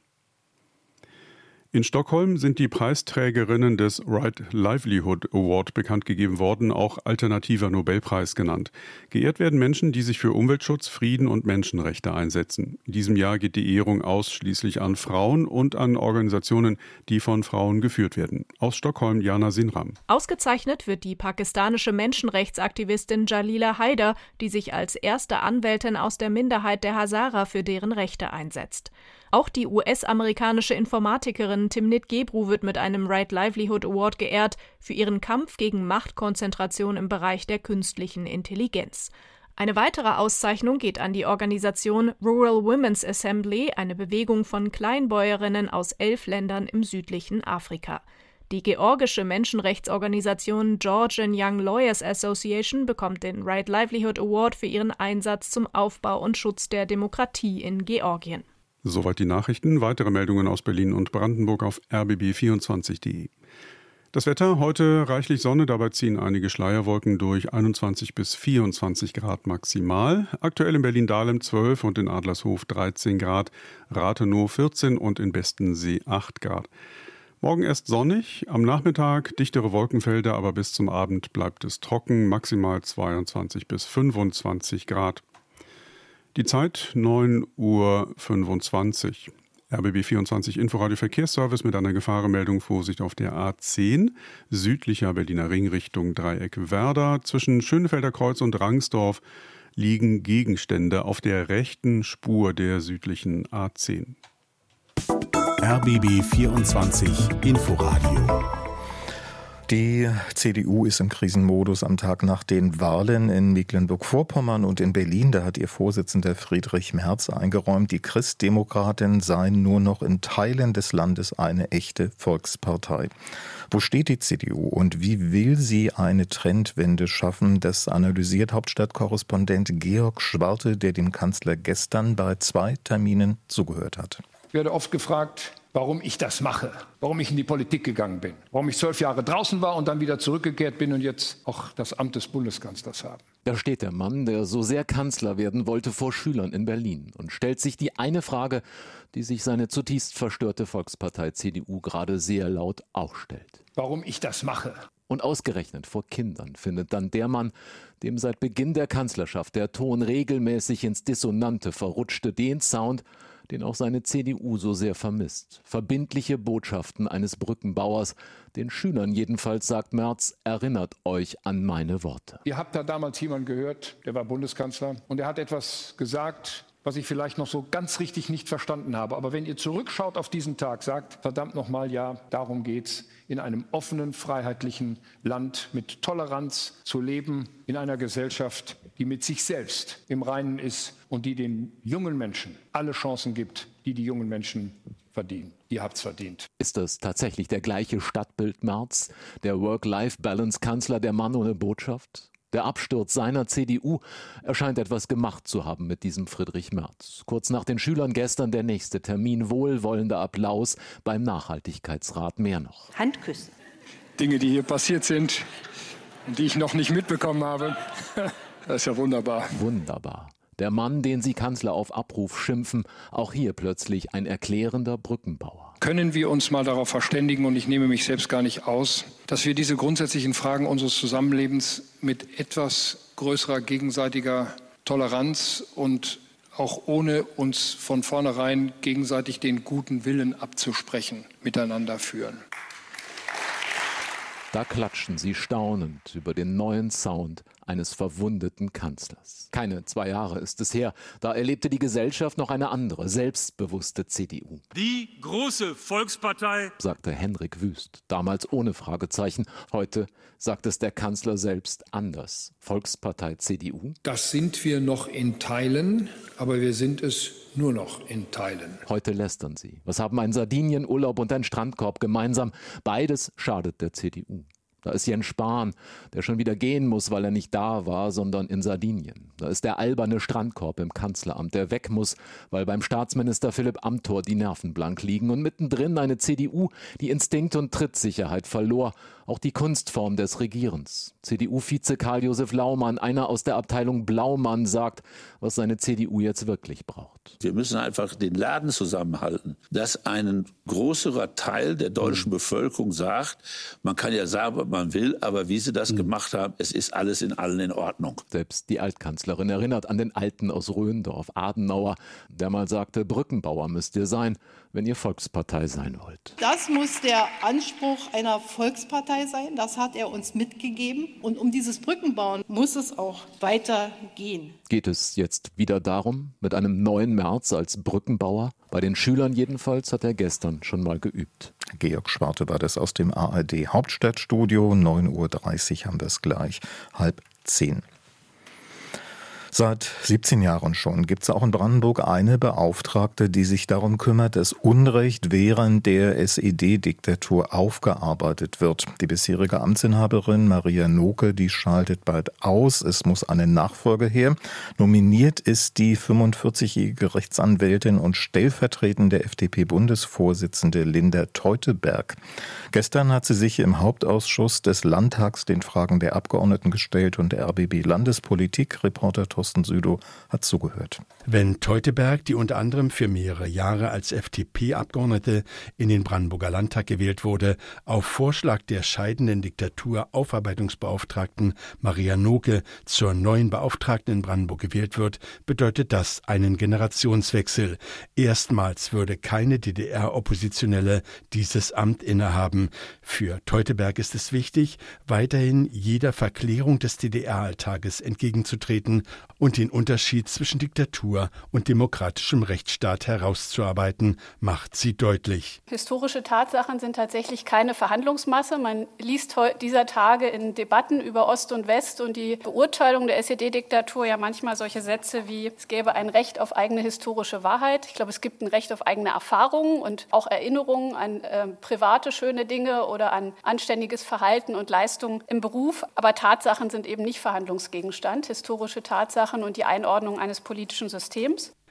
In Stockholm sind die Preisträgerinnen des Right Livelihood Award bekannt gegeben worden, auch alternativer Nobelpreis genannt. Geehrt werden Menschen, die sich für Umweltschutz, Frieden und Menschenrechte einsetzen. In diesem Jahr geht die Ehrung ausschließlich an Frauen und an Organisationen, die von Frauen geführt werden. Aus Stockholm Jana Sinram. Ausgezeichnet wird die pakistanische Menschenrechtsaktivistin Jalila Haider, die sich als erste Anwältin aus der Minderheit der Hazara für deren Rechte einsetzt. Auch die U S-amerikanische Informatikerin Timnit Gebru wird mit einem Right Livelihood Award geehrt für ihren Kampf gegen Machtkonzentration im Bereich der künstlichen Intelligenz. Eine weitere Auszeichnung geht an die Organisation Rural Women's Assembly, eine Bewegung von Kleinbäuerinnen aus elf Ländern im südlichen Afrika. Die georgische Menschenrechtsorganisation Georgian Young Lawyers Association bekommt den Right Livelihood Award für ihren Einsatz zum Aufbau und Schutz der Demokratie in Georgien. Soweit die Nachrichten. Weitere Meldungen aus Berlin und Brandenburg auf r b b vierundzwanzig punkt d e. Das Wetter, heute reichlich Sonne, dabei ziehen einige Schleierwolken durch, einundzwanzig bis vierundzwanzig Grad maximal. Aktuell in Berlin-Dahlem zwölf und in Adlershof dreizehn Grad, Rathenow vierzehn und in Bestensee acht Grad. Morgen erst sonnig, am Nachmittag dichtere Wolkenfelder, aber bis zum Abend bleibt es trocken, maximal zweiundzwanzig bis fünfundzwanzig Grad. Die Zeit neun Uhr fünfundzwanzig. R B B vierundzwanzig Inforadio Verkehrsservice mit einer Gefahrenmeldung. Vorsicht auf der A zehn, südlicher Berliner Ring Richtung Dreieck Werder. Zwischen Schönefelder Kreuz und Rangsdorf liegen Gegenstände auf der rechten Spur der südlichen A zehn. R B B vierundzwanzig Inforadio. Die C D U ist im Krisenmodus am Tag nach den Wahlen in Mecklenburg-Vorpommern und in Berlin. Da hat ihr Vorsitzender Friedrich Merz eingeräumt, die Christdemokraten seien nur noch in Teilen des Landes eine echte Volkspartei. Wo steht die C D U und wie will sie eine Trendwende schaffen? Das analysiert Hauptstadtkorrespondent Georg Schwarte, der dem Kanzler gestern bei zwei Terminen zugehört hat. Ich werde oft gefragt, warum ich das mache, warum ich in die Politik gegangen bin, warum ich zwölf Jahre draußen war und dann wieder zurückgekehrt bin und jetzt auch das Amt des Bundeskanzlers habe. Da steht der Mann, der so sehr Kanzler werden wollte, vor Schülern in Berlin und stellt sich die eine Frage, die sich seine zutiefst verstörte Volkspartei C D U gerade sehr laut auch stellt. Warum ich das mache. Und ausgerechnet vor Kindern findet dann der Mann, dem seit Beginn der Kanzlerschaft der Ton regelmäßig ins Dissonante verrutschte, den Sound, den auch seine C D U so sehr vermisst. Verbindliche Botschaften eines Brückenbauers, den Schülern jedenfalls, sagt Merz, erinnert euch an meine Worte. Ihr habt da damals jemanden gehört, der war Bundeskanzler, und er hat etwas gesagt, was ich vielleicht noch so ganz richtig nicht verstanden habe. Aber wenn ihr zurückschaut auf diesen Tag, sagt, verdammt nochmal, ja, darum geht's, in einem offenen, freiheitlichen Land mit Toleranz zu leben, in einer Gesellschaft, die mit sich selbst im Reinen ist und die den jungen Menschen alle Chancen gibt, die die jungen Menschen verdienen. Ihr habt's verdient. Ist das tatsächlich der gleiche Stadtbild Merz, der Work-Life-Balance-Kanzler, der Mann ohne Botschaft? Der Absturz seiner C D U erscheint etwas gemacht zu haben mit diesem Friedrich Merz. Kurz nach den Schülern gestern der nächste Termin, wohlwollender Applaus beim Nachhaltigkeitsrat, mehr noch. Handküssen. Dinge, die hier passiert sind und die ich noch nicht mitbekommen habe, das ist ja wunderbar. Wunderbar. Der Mann, den Sie Kanzler auf Abruf schimpfen, auch hier plötzlich ein erklärender Brückenbauer. Können wir uns mal darauf verständigen, und ich nehme mich selbst gar nicht aus, dass wir diese grundsätzlichen Fragen unseres Zusammenlebens mit etwas größerer gegenseitiger Toleranz und auch ohne uns von vornherein gegenseitig den guten Willen abzusprechen, miteinander führen. Da klatschen sie staunend über den neuen Sound eines verwundeten Kanzlers. Keine zwei Jahre ist es her, da erlebte die Gesellschaft noch eine andere, selbstbewusste C D U. Die große Volkspartei, sagte Henrik Wüst, damals ohne Fragezeichen. Heute sagt es der Kanzler selbst anders. Volkspartei C D U? Das sind wir noch in Teilen, aber wir sind es nur noch in Teilen. Heute lästern sie. Was haben ein Sardinienurlaub und ein Strandkorb gemeinsam? Beides schadet der C D U. Da ist Jens Spahn, der schon wieder gehen muss, weil er nicht da war, sondern in Sardinien. Da ist der alberne Strandkorb im Kanzleramt, der weg muss, weil beim Staatsminister Philipp Amthor die Nerven blank liegen. Und mittendrin eine C D U, die Instinkt und Trittsicherheit verlor, auch die Kunstform des Regierens. C D U-Vize Karl-Josef Laumann, einer aus der Abteilung Blaumann, sagt, was seine C D U jetzt wirklich braucht. Wir müssen einfach den Laden zusammenhalten, dass ein größerer Teil der deutschen Bevölkerung sagt, man kann ja sagen, was man will, aber wie sie das gemacht haben, es ist alles in allen in Ordnung. Selbst die Altkanzlerin erinnert an den Alten aus Röndorf, Adenauer, der mal sagte, Brückenbauer müsst ihr sein, wenn ihr Volkspartei sein wollt. Das muss der Anspruch einer Volkspartei sein, das hat er uns mitgegeben. Und um dieses Brückenbauen muss es auch weitergehen. Geht es jetzt wieder darum, mit einem neuen Merz als Brückenbauer? Bei den Schülern jedenfalls hat er gestern schon mal geübt. Georg Schwarte war das aus dem A R D Hauptstadtstudio. neun Uhr dreißig haben wir es gleich, halb zehn. Seit siebzehn Jahren schon gibt es auch in Brandenburg eine Beauftragte, die sich darum kümmert, dass Unrecht während der S E D-Diktatur aufgearbeitet wird. Die bisherige Amtsinhaberin Maria Noke, die schaltet bald aus. Es muss eine Nachfolge her. Nominiert ist die fünfundvierzigjährige Rechtsanwältin und stellvertretende F D P-Bundesvorsitzende Linda Teuteberg. Gestern hat sie sich im Hauptausschuss des Landtags den Fragen der Abgeordneten gestellt und der R B B-Landespolitik-Reporter Thorsten Südow hat zugehört. Wenn Teuteberg, die unter anderem für mehrere Jahre als F D P-Abgeordnete in den Brandenburger Landtag gewählt wurde, auf Vorschlag der scheidenden Diktatur-Aufarbeitungsbeauftragten Maria Noke zur neuen Beauftragten in Brandenburg gewählt wird, bedeutet das einen Generationswechsel. Erstmals würde keine D D R-Oppositionelle dieses Amt innehaben. Für Teuteberg ist es wichtig, weiterhin jeder Verklärung des D D R-Alltages entgegenzutreten und den Unterschied zwischen Diktatur und demokratischem Rechtsstaat herauszuarbeiten, macht sie deutlich. Historische Tatsachen sind tatsächlich keine Verhandlungsmasse. Man liest dieser Tage in Debatten über Ost und West und die Beurteilung der S E D-Diktatur ja manchmal solche Sätze wie, es gäbe ein Recht auf eigene historische Wahrheit. Ich glaube, es gibt ein Recht auf eigene Erfahrungen und auch Erinnerungen an äh, private schöne Dinge oder an anständiges Verhalten und Leistungen im Beruf. Aber Tatsachen sind eben nicht Verhandlungsgegenstand, historische Tatsachen und die Einordnung eines politischen Systems.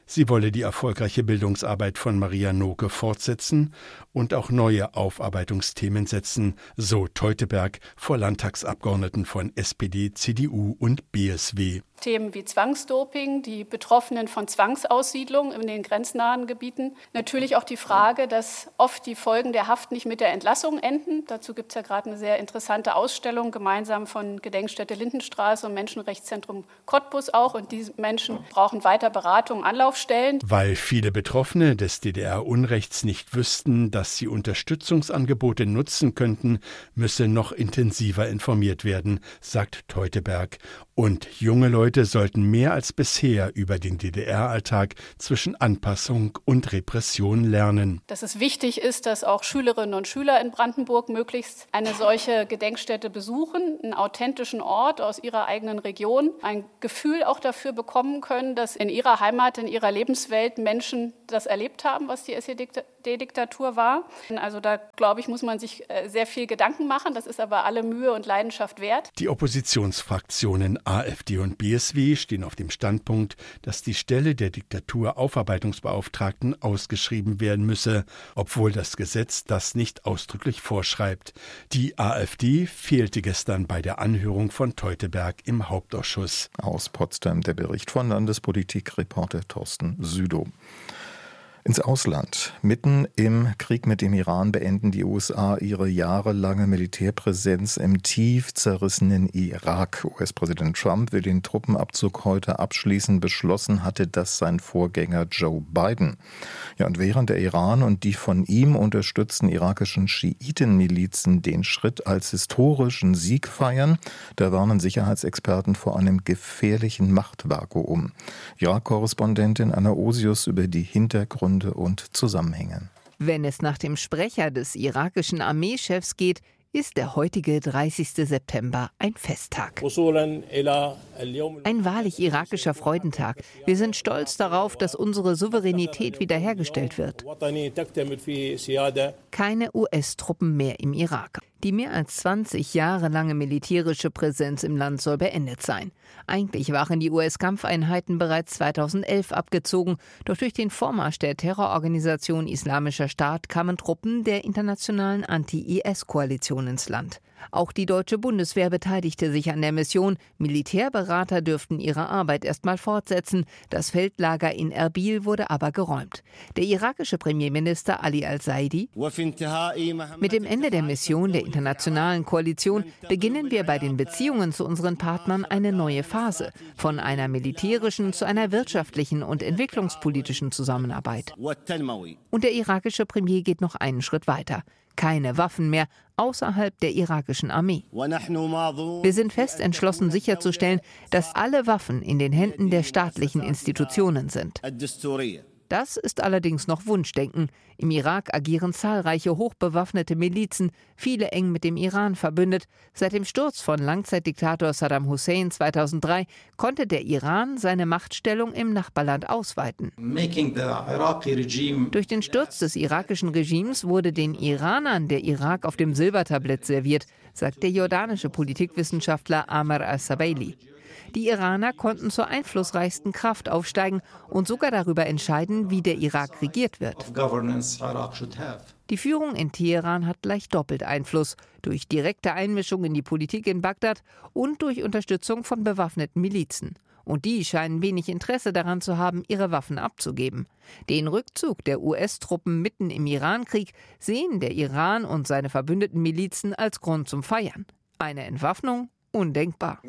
Sie wolle die erfolgreiche Bildungsarbeit von Maria Noke fortsetzen und auch neue Aufarbeitungsthemen setzen, so Teuteberg vor Landtagsabgeordneten von S P D, C D U und B S W. Themen wie Zwangsdoping, die Betroffenen von Zwangsaussiedlung in den grenznahen Gebieten. Natürlich auch die Frage, dass oft die Folgen der Haft nicht mit der Entlassung enden. Dazu gibt es ja gerade eine sehr interessante Ausstellung, gemeinsam von Gedenkstätte Lindenstraße und Menschenrechtszentrum Cottbus auch. Und diese Menschen brauchen weiter Beratung, Anlaufstellen. Weil viele Betroffene des D D R-Unrechts nicht wüssten, dass sie Unterstützungsangebote nutzen könnten, müsse noch intensiver informiert werden, sagt Teuteberg. Und junge Leute sollten mehr als bisher über den D D R-Alltag zwischen Anpassung und Repression lernen. Dass es wichtig ist, dass auch Schülerinnen und Schüler in Brandenburg möglichst eine solche Gedenkstätte besuchen, einen authentischen Ort aus ihrer eigenen Region, ein Gefühl auch dafür bekommen können, dass in ihrer Heimat, in ihrer Lebenswelt Menschen das erlebt haben, was die S E D-Diktatur war. Also da, glaube ich, muss man sich sehr viel Gedanken machen. Das ist aber alle Mühe und Leidenschaft wert. Die Oppositionsfraktionen A f D und B S W stehen auf dem Standpunkt, dass die Stelle der Diktaturaufarbeitungsbeauftragten ausgeschrieben werden müsse, obwohl das Gesetz das nicht ausdrücklich vorschreibt. Die A f D fehlte gestern bei der Anhörung von Teuteberg im Hauptausschuss. Aus Potsdam der Bericht von Landespolitikreporter Thorsten Südow. Ins Ausland. Mitten im Krieg mit dem Iran beenden die U S A ihre jahrelange Militärpräsenz im tief zerrissenen Irak. U S-Präsident Trump will den Truppenabzug heute abschließen. Beschlossen hatte das sein Vorgänger Joe Biden. Ja, und während der Iran und die von ihm unterstützten irakischen Schiitenmilizen den Schritt als historischen Sieg feiern, da warnen Sicherheitsexperten vor einem gefährlichen Machtvakuum. Irak-Korrespondentin Anna Osius über die Hintergründe und Zusammenhänge. Wenn es nach dem Sprecher des irakischen Armeechefs geht, ist der heutige dreißigste September ein Festtag. Ein wahrlich irakischer Freudentag. Wir sind stolz darauf, dass unsere Souveränität wiederhergestellt wird. Keine U S-Truppen mehr im Irak. Die mehr als zwanzig Jahre lange militärische Präsenz im Land soll beendet sein. Eigentlich waren die U S-Kampfeinheiten bereits zweitausendelf abgezogen, doch durch den Vormarsch der Terrororganisation Islamischer Staat kamen Truppen der internationalen Anti-I S-Koalition ins Land. Auch die deutsche Bundeswehr beteiligte sich an der Mission. Militärberater dürften ihre Arbeit erstmal fortsetzen. Das Feldlager in Erbil wurde aber geräumt. Der irakische Premierminister Ali al-Saidi: Mit dem Ende der Mission der internationalen Koalition beginnen wir bei den Beziehungen zu unseren Partnern eine neue Phase. Von einer militärischen zu einer wirtschaftlichen und entwicklungspolitischen Zusammenarbeit. Und der irakische Premier geht noch einen Schritt weiter. Keine Waffen mehr außerhalb der irakischen Armee. Wir sind fest entschlossen sicherzustellen, dass alle Waffen in den Händen der staatlichen Institutionen sind. Das ist allerdings noch Wunschdenken. Im Irak agieren zahlreiche hochbewaffnete Milizen, viele eng mit dem Iran verbündet. Seit dem Sturz von Langzeitdiktator Saddam Hussein zweitausenddrei konnte der Iran seine Machtstellung im Nachbarland ausweiten. Durch den Sturz des irakischen Regimes wurde den Iranern der Irak auf dem Silbertablett serviert, sagt der jordanische Politikwissenschaftler Amr al-Sabaili. Die Iraner konnten zur einflussreichsten Kraft aufsteigen und sogar darüber entscheiden, wie der Irak regiert wird. Die Führung in Teheran hat gleich doppelt Einfluss, durch direkte Einmischung in die Politik in Bagdad und durch Unterstützung von bewaffneten Milizen. Und die scheinen wenig Interesse daran zu haben, ihre Waffen abzugeben. Den Rückzug der U S-Truppen mitten im Irankrieg sehen der Iran und seine verbündeten Milizen als Grund zum Feiern. Eine Entwaffnung? Undenkbar.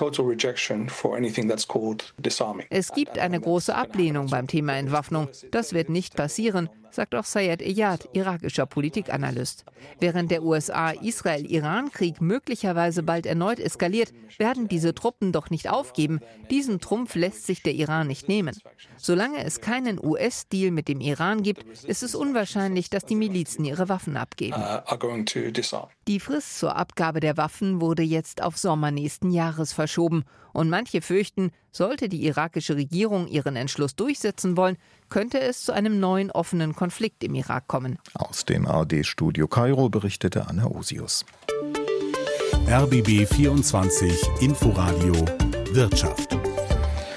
Es gibt eine große Ablehnung beim Thema Entwaffnung. Das wird nicht passieren, sagt auch Sayed Eyad, irakischer Politikanalyst. Während der U S A-Israel-Iran-Krieg möglicherweise bald erneut eskaliert, werden diese Truppen doch nicht aufgeben. Diesen Trumpf lässt sich der Iran nicht nehmen. Solange es keinen U S-Deal mit dem Iran gibt, ist es unwahrscheinlich, dass die Milizen ihre Waffen abgeben. Die Frist zur Abgabe der Waffen wurde jetzt auf Sommer nächsten Jahres verschoben. Und manche fürchten, sollte die irakische Regierung ihren Entschluss durchsetzen wollen, könnte es zu einem neuen offenen Konflikt im Irak kommen. Aus dem A R D-Studio Kairo berichtete Anna Osius. R B B vierundzwanzig Inforadio Wirtschaft.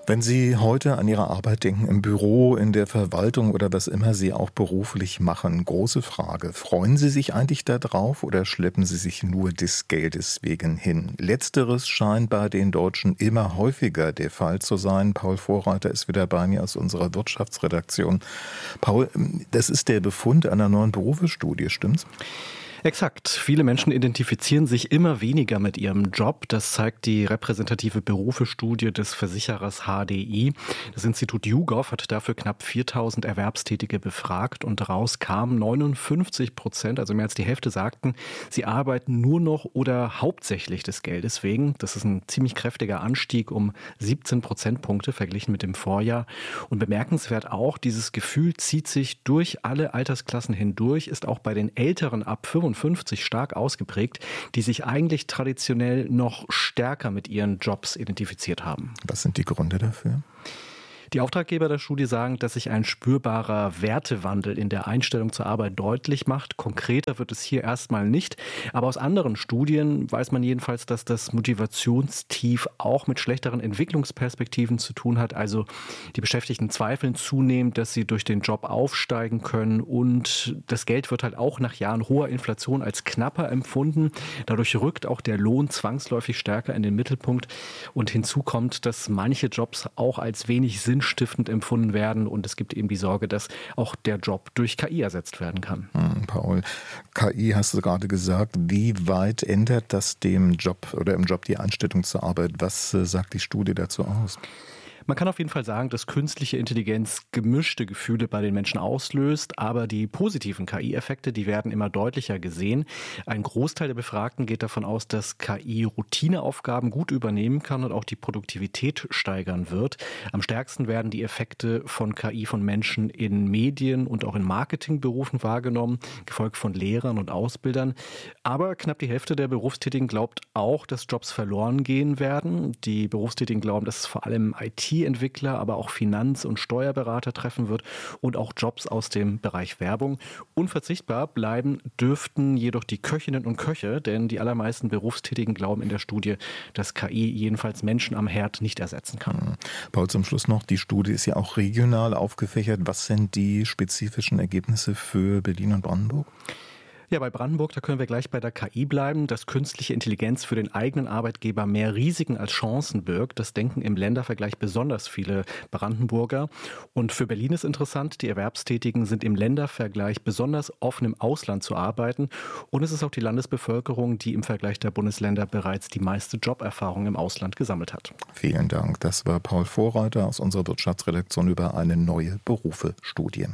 Wenn Sie heute an Ihre Arbeit denken, im Büro, in der Verwaltung oder was immer Sie auch beruflich machen, große Frage, freuen Sie sich eigentlich da drauf oder schleppen Sie sich nur des Geldes wegen hin? Letzteres scheint bei den Deutschen immer häufiger der Fall zu sein. Paul Vorreiter ist wieder bei mir aus unserer Wirtschaftsredaktion. Paul, das ist der Befund einer neuen Berufsstudie, stimmt's? Exakt. Viele Menschen identifizieren sich immer weniger mit ihrem Job. Das zeigt die repräsentative Berufsstudie des Versicherers H D I. Das Institut YouGov hat dafür knapp viertausend Erwerbstätige befragt und daraus kamen neunundfünfzig Prozent, also mehr als die Hälfte, sagten, sie arbeiten nur noch oder hauptsächlich des Geldes wegen. Das ist ein ziemlich kräftiger Anstieg um siebzehn Prozentpunkte verglichen mit dem Vorjahr. Und bemerkenswert auch, dieses Gefühl zieht sich durch alle Altersklassen hindurch, ist auch bei den Älteren ab fünfundfünfzig stark ausgeprägt, die sich eigentlich traditionell noch stärker mit ihren Jobs identifiziert haben. Was sind die Gründe dafür? Die Auftraggeber der Studie sagen, dass sich ein spürbarer Wertewandel in der Einstellung zur Arbeit deutlich macht. Konkreter wird es hier erstmal nicht. Aber aus anderen Studien weiß man jedenfalls, dass das Motivationstief auch mit schlechteren Entwicklungsperspektiven zu tun hat. Also die Beschäftigten zweifeln zunehmend, dass sie durch den Job aufsteigen können. Und das Geld wird halt auch nach Jahren hoher Inflation als knapper empfunden. Dadurch rückt auch der Lohn zwangsläufig stärker in den Mittelpunkt. Und hinzu kommt, dass manche Jobs auch als wenig sinnstiftend empfunden werden und es gibt eben die Sorge, dass auch der Job durch K I ersetzt werden kann. Hm, Paul, K I hast du gerade gesagt. Wie weit ändert das dem Job oder im Job die Einstellung zur Arbeit? Was äh, sagt die Studie dazu aus? Man kann auf jeden Fall sagen, dass künstliche Intelligenz gemischte Gefühle bei den Menschen auslöst, aber die positiven K I-Effekte, die werden immer deutlicher gesehen. Ein Großteil der Befragten geht davon aus, dass K I Routineaufgaben gut übernehmen kann und auch die Produktivität steigern wird. Am stärksten werden die Effekte von K I von Menschen in Medien und auch in Marketingberufen wahrgenommen, gefolgt von Lehrern und Ausbildern. Aber knapp die Hälfte der Berufstätigen glaubt auch, dass Jobs verloren gehen werden. Die Berufstätigen glauben, dass es vor allem I T Entwickler, aber auch Finanz- und Steuerberater treffen wird und auch Jobs aus dem Bereich Werbung. Unverzichtbar bleiben dürften jedoch die Köchinnen und Köche, denn die allermeisten Berufstätigen glauben in der Studie, dass K I jedenfalls Menschen am Herd nicht ersetzen kann. Paul, zum Schluss noch, die Studie ist ja auch regional aufgefächert. Was sind die spezifischen Ergebnisse für Berlin und Brandenburg? Ja, bei Brandenburg, da können wir gleich bei der K I bleiben, dass künstliche Intelligenz für den eigenen Arbeitgeber mehr Risiken als Chancen birgt. Das denken im Ländervergleich besonders viele Brandenburger. Und für Berlin ist interessant, die Erwerbstätigen sind im Ländervergleich besonders offen, im Ausland zu arbeiten. Und es ist auch die Landesbevölkerung, die im Vergleich der Bundesländer bereits die meiste Joberfahrung im Ausland gesammelt hat. Vielen Dank. Das war Paul Vorreiter aus unserer Wirtschaftsredaktion über eine neue Berufe-Studie.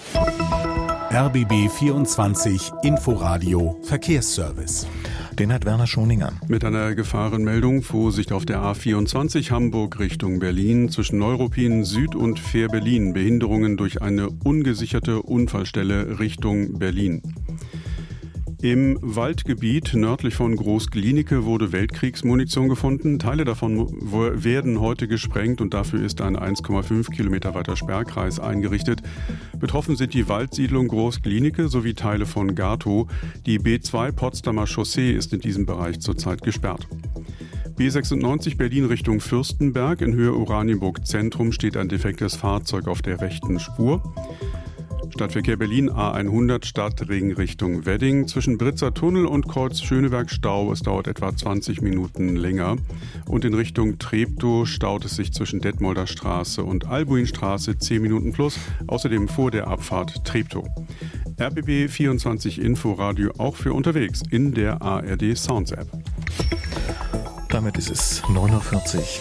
R B B vierundzwanzig Inforadio Verkehrsservice. Den hat Werner Schoninger. Mit einer Gefahrenmeldung: Vorsicht auf der A vierundzwanzig Hamburg Richtung Berlin zwischen Neuruppin Süd und Fähr-Berlin. Behinderungen durch eine ungesicherte Unfallstelle Richtung Berlin. Im Waldgebiet nördlich von Groß-Glienicke wurde Weltkriegsmunition gefunden. Teile davon werden heute gesprengt und dafür ist ein eins Komma fünf Kilometer weiter Sperrkreis eingerichtet. Betroffen sind die Waldsiedlung Groß-Glienicke sowie Teile von Gatow. Die B zwei Potsdamer Chaussee ist in diesem Bereich zurzeit gesperrt. B sechsundneunzig Berlin Richtung Fürstenberg. In Höhe Oranienburg Zentrum steht ein defektes Fahrzeug auf der rechten Spur. Stadtverkehr Berlin A hundert Stadtring Richtung Wedding. Zwischen Britzer Tunnel und Kreuz Schöneberg Stau. Es dauert etwa zwanzig Minuten länger. Und in Richtung Treptow staut es sich zwischen Detmolder Straße und Albuinstraße zehn Minuten plus. Außerdem vor der Abfahrt Treptow. R B B vierundzwanzig Inforadio auch für unterwegs in der A R D Sounds App. Damit ist es neun Uhr vierzig.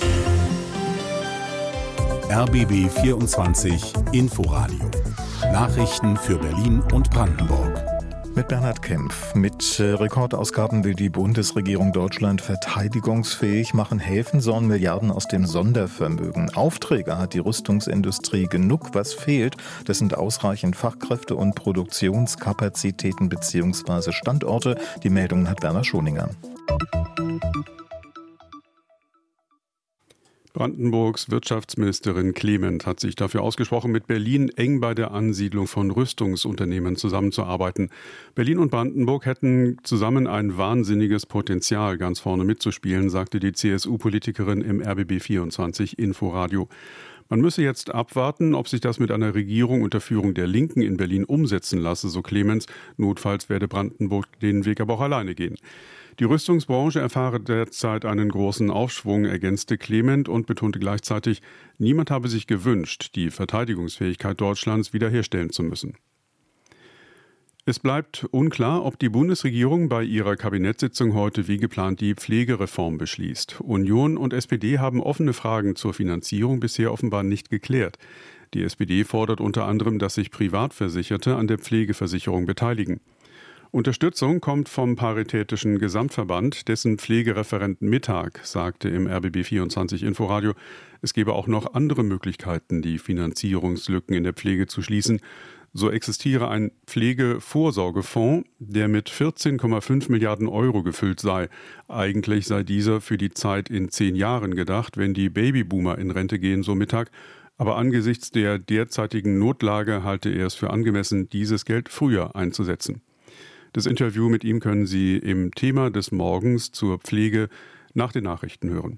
R B B vierundzwanzig Inforadio. Nachrichten für Berlin und Brandenburg. Mit Bernhard Kempf. Mit Rekordausgaben will die Bundesregierung Deutschland verteidigungsfähig machen. Helfen sollen Milliarden aus dem Sondervermögen. Aufträge hat die Rüstungsindustrie genug. Was fehlt, das sind ausreichend Fachkräfte und Produktionskapazitäten bzw. Standorte. Die Meldung hat Werner Schoninger. Brandenburgs Wirtschaftsministerin Clement hat sich dafür ausgesprochen, mit Berlin eng bei der Ansiedlung von Rüstungsunternehmen zusammenzuarbeiten. Berlin und Brandenburg hätten zusammen ein wahnsinniges Potenzial, ganz vorne mitzuspielen, sagte die C S U-Politikerin im R B B vierundzwanzig Inforadio. Man müsse jetzt abwarten, ob sich das mit einer Regierung unter Führung der Linken in Berlin umsetzen lasse, so Clemens. Notfalls werde Brandenburg den Weg aber auch alleine gehen. Die Rüstungsbranche erfahre derzeit einen großen Aufschwung, ergänzte Clement und betonte gleichzeitig, niemand habe sich gewünscht, die Verteidigungsfähigkeit Deutschlands wiederherstellen zu müssen. Es bleibt unklar, ob die Bundesregierung bei ihrer Kabinettssitzung heute wie geplant die Pflegereform beschließt. Union und S P D haben offene Fragen zur Finanzierung bisher offenbar nicht geklärt. Die S P D fordert unter anderem, dass sich Privatversicherte an der Pflegeversicherung beteiligen. Unterstützung kommt vom Paritätischen Gesamtverband, dessen Pflegereferenten Mittag sagte im R B B vierundzwanzig Inforadio, es gebe auch noch andere Möglichkeiten, die Finanzierungslücken in der Pflege zu schließen. So existiere ein Pflegevorsorgefonds, der mit vierzehn Komma fünf Milliarden Euro gefüllt sei. Eigentlich sei dieser für die Zeit in zehn Jahren gedacht, wenn die Babyboomer in Rente gehen, so Mittag. Aber angesichts der derzeitigen Notlage halte er es für angemessen, dieses Geld früher einzusetzen. Das Interview mit ihm können Sie im Thema des Morgens zur Pflege nach den Nachrichten hören.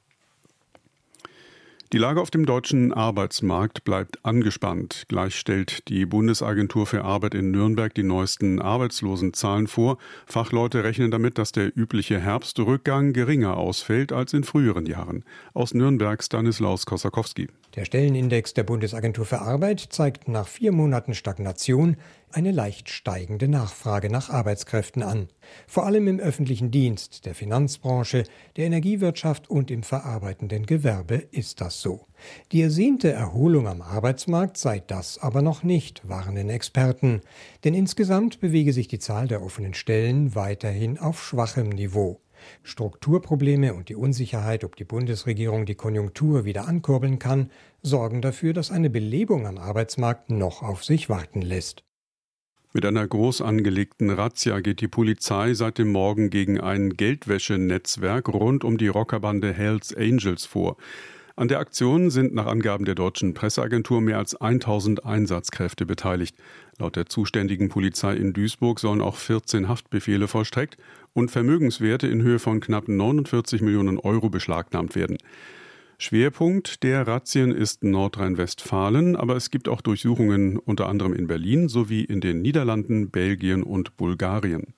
Die Lage auf dem deutschen Arbeitsmarkt bleibt angespannt. Gleich stellt die Bundesagentur für Arbeit in Nürnberg die neuesten Arbeitslosenzahlen vor. Fachleute rechnen damit, dass der übliche Herbstrückgang geringer ausfällt als in früheren Jahren. Aus Nürnberg Stanislaus Kossakowski. Der Stellenindex der Bundesagentur für Arbeit zeigt nach vier Monaten Stagnation eine leicht steigende Nachfrage nach Arbeitskräften an. Vor allem im öffentlichen Dienst, der Finanzbranche, der Energiewirtschaft und im verarbeitenden Gewerbe ist das so. Die ersehnte Erholung am Arbeitsmarkt sei das aber noch nicht, warnen Experten. Denn insgesamt bewege sich die Zahl der offenen Stellen weiterhin auf schwachem Niveau. Strukturprobleme und die Unsicherheit, ob die Bundesregierung die Konjunktur wieder ankurbeln kann, sorgen dafür, dass eine Belebung am Arbeitsmarkt noch auf sich warten lässt. Mit einer groß angelegten Razzia geht die Polizei seit dem Morgen gegen ein Geldwäschenetzwerk rund um die Rockerbande Hells Angels vor. An der Aktion sind nach Angaben der deutschen Presseagentur mehr als tausend Einsatzkräfte beteiligt. Laut der zuständigen Polizei in Duisburg sollen auch vierzehn Haftbefehle vollstreckt und Vermögenswerte in Höhe von knapp neunundvierzig Millionen Euro beschlagnahmt werden. Schwerpunkt der Razzien ist Nordrhein-Westfalen, aber es gibt auch Durchsuchungen unter anderem in Berlin sowie in den Niederlanden, Belgien und Bulgarien.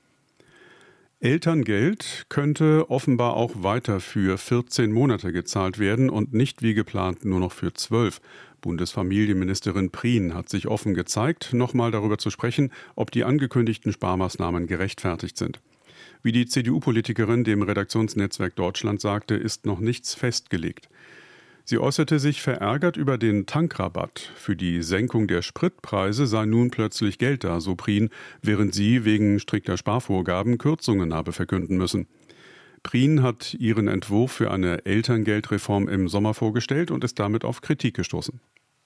Elterngeld könnte offenbar auch weiter für vierzehn Monate gezahlt werden und nicht wie geplant nur noch für zwölf. Bundesfamilienministerin Prien hat sich offen gezeigt, nochmal darüber zu sprechen, ob die angekündigten Sparmaßnahmen gerechtfertigt sind. Wie die C D U-Politikerin dem Redaktionsnetzwerk Deutschland sagte, ist noch nichts festgelegt. Sie äußerte sich verärgert über den Tankrabatt. Für die Senkung der Spritpreise sei nun plötzlich Geld da, so Prien, während sie wegen strikter Sparvorgaben Kürzungen habe verkünden müssen. Prien hat ihren Entwurf für eine Elterngeldreform im Sommer vorgestellt und ist damit auf Kritik gestoßen.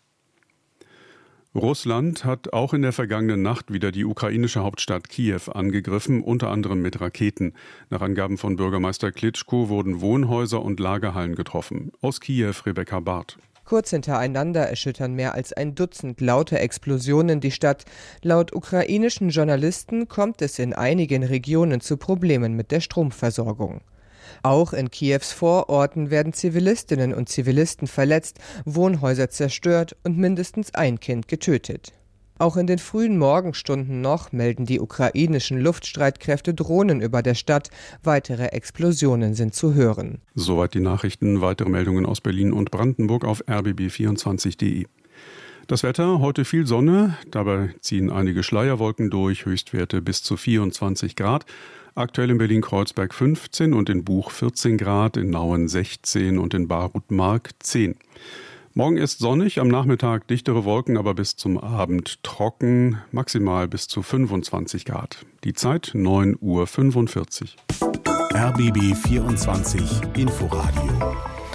Russland hat auch in der vergangenen Nacht wieder die ukrainische Hauptstadt Kiew angegriffen, unter anderem mit Raketen. Nach Angaben von Bürgermeister Klitschko wurden Wohnhäuser und Lagerhallen getroffen. Aus Kiew Rebecca Barth. Kurz hintereinander erschüttern mehr als ein Dutzend laute Explosionen die Stadt. Laut ukrainischen Journalisten kommt es in einigen Regionen zu Problemen mit der Stromversorgung. Auch in Kiews Vororten werden Zivilistinnen und Zivilisten verletzt, Wohnhäuser zerstört und mindestens ein Kind getötet. Auch in den frühen Morgenstunden noch melden die ukrainischen Luftstreitkräfte Drohnen über der Stadt. Weitere Explosionen sind zu hören. Soweit die Nachrichten. Weitere Meldungen aus Berlin und Brandenburg auf r b b vierundzwanzig punkt d e. Das Wetter, heute viel Sonne, dabei ziehen einige Schleierwolken durch, Höchstwerte bis zu vierundzwanzig Grad. Aktuell in Berlin-Kreuzberg fünfzehn und in Buch vierzehn Grad, in Nauen sechzehn und in Barutmark zehn. Morgen ist sonnig, am Nachmittag dichtere Wolken, aber bis zum Abend trocken, maximal bis zu fünfundzwanzig Grad. Die Zeit neun Uhr fünfundvierzig. R B B vierundzwanzig Inforadio.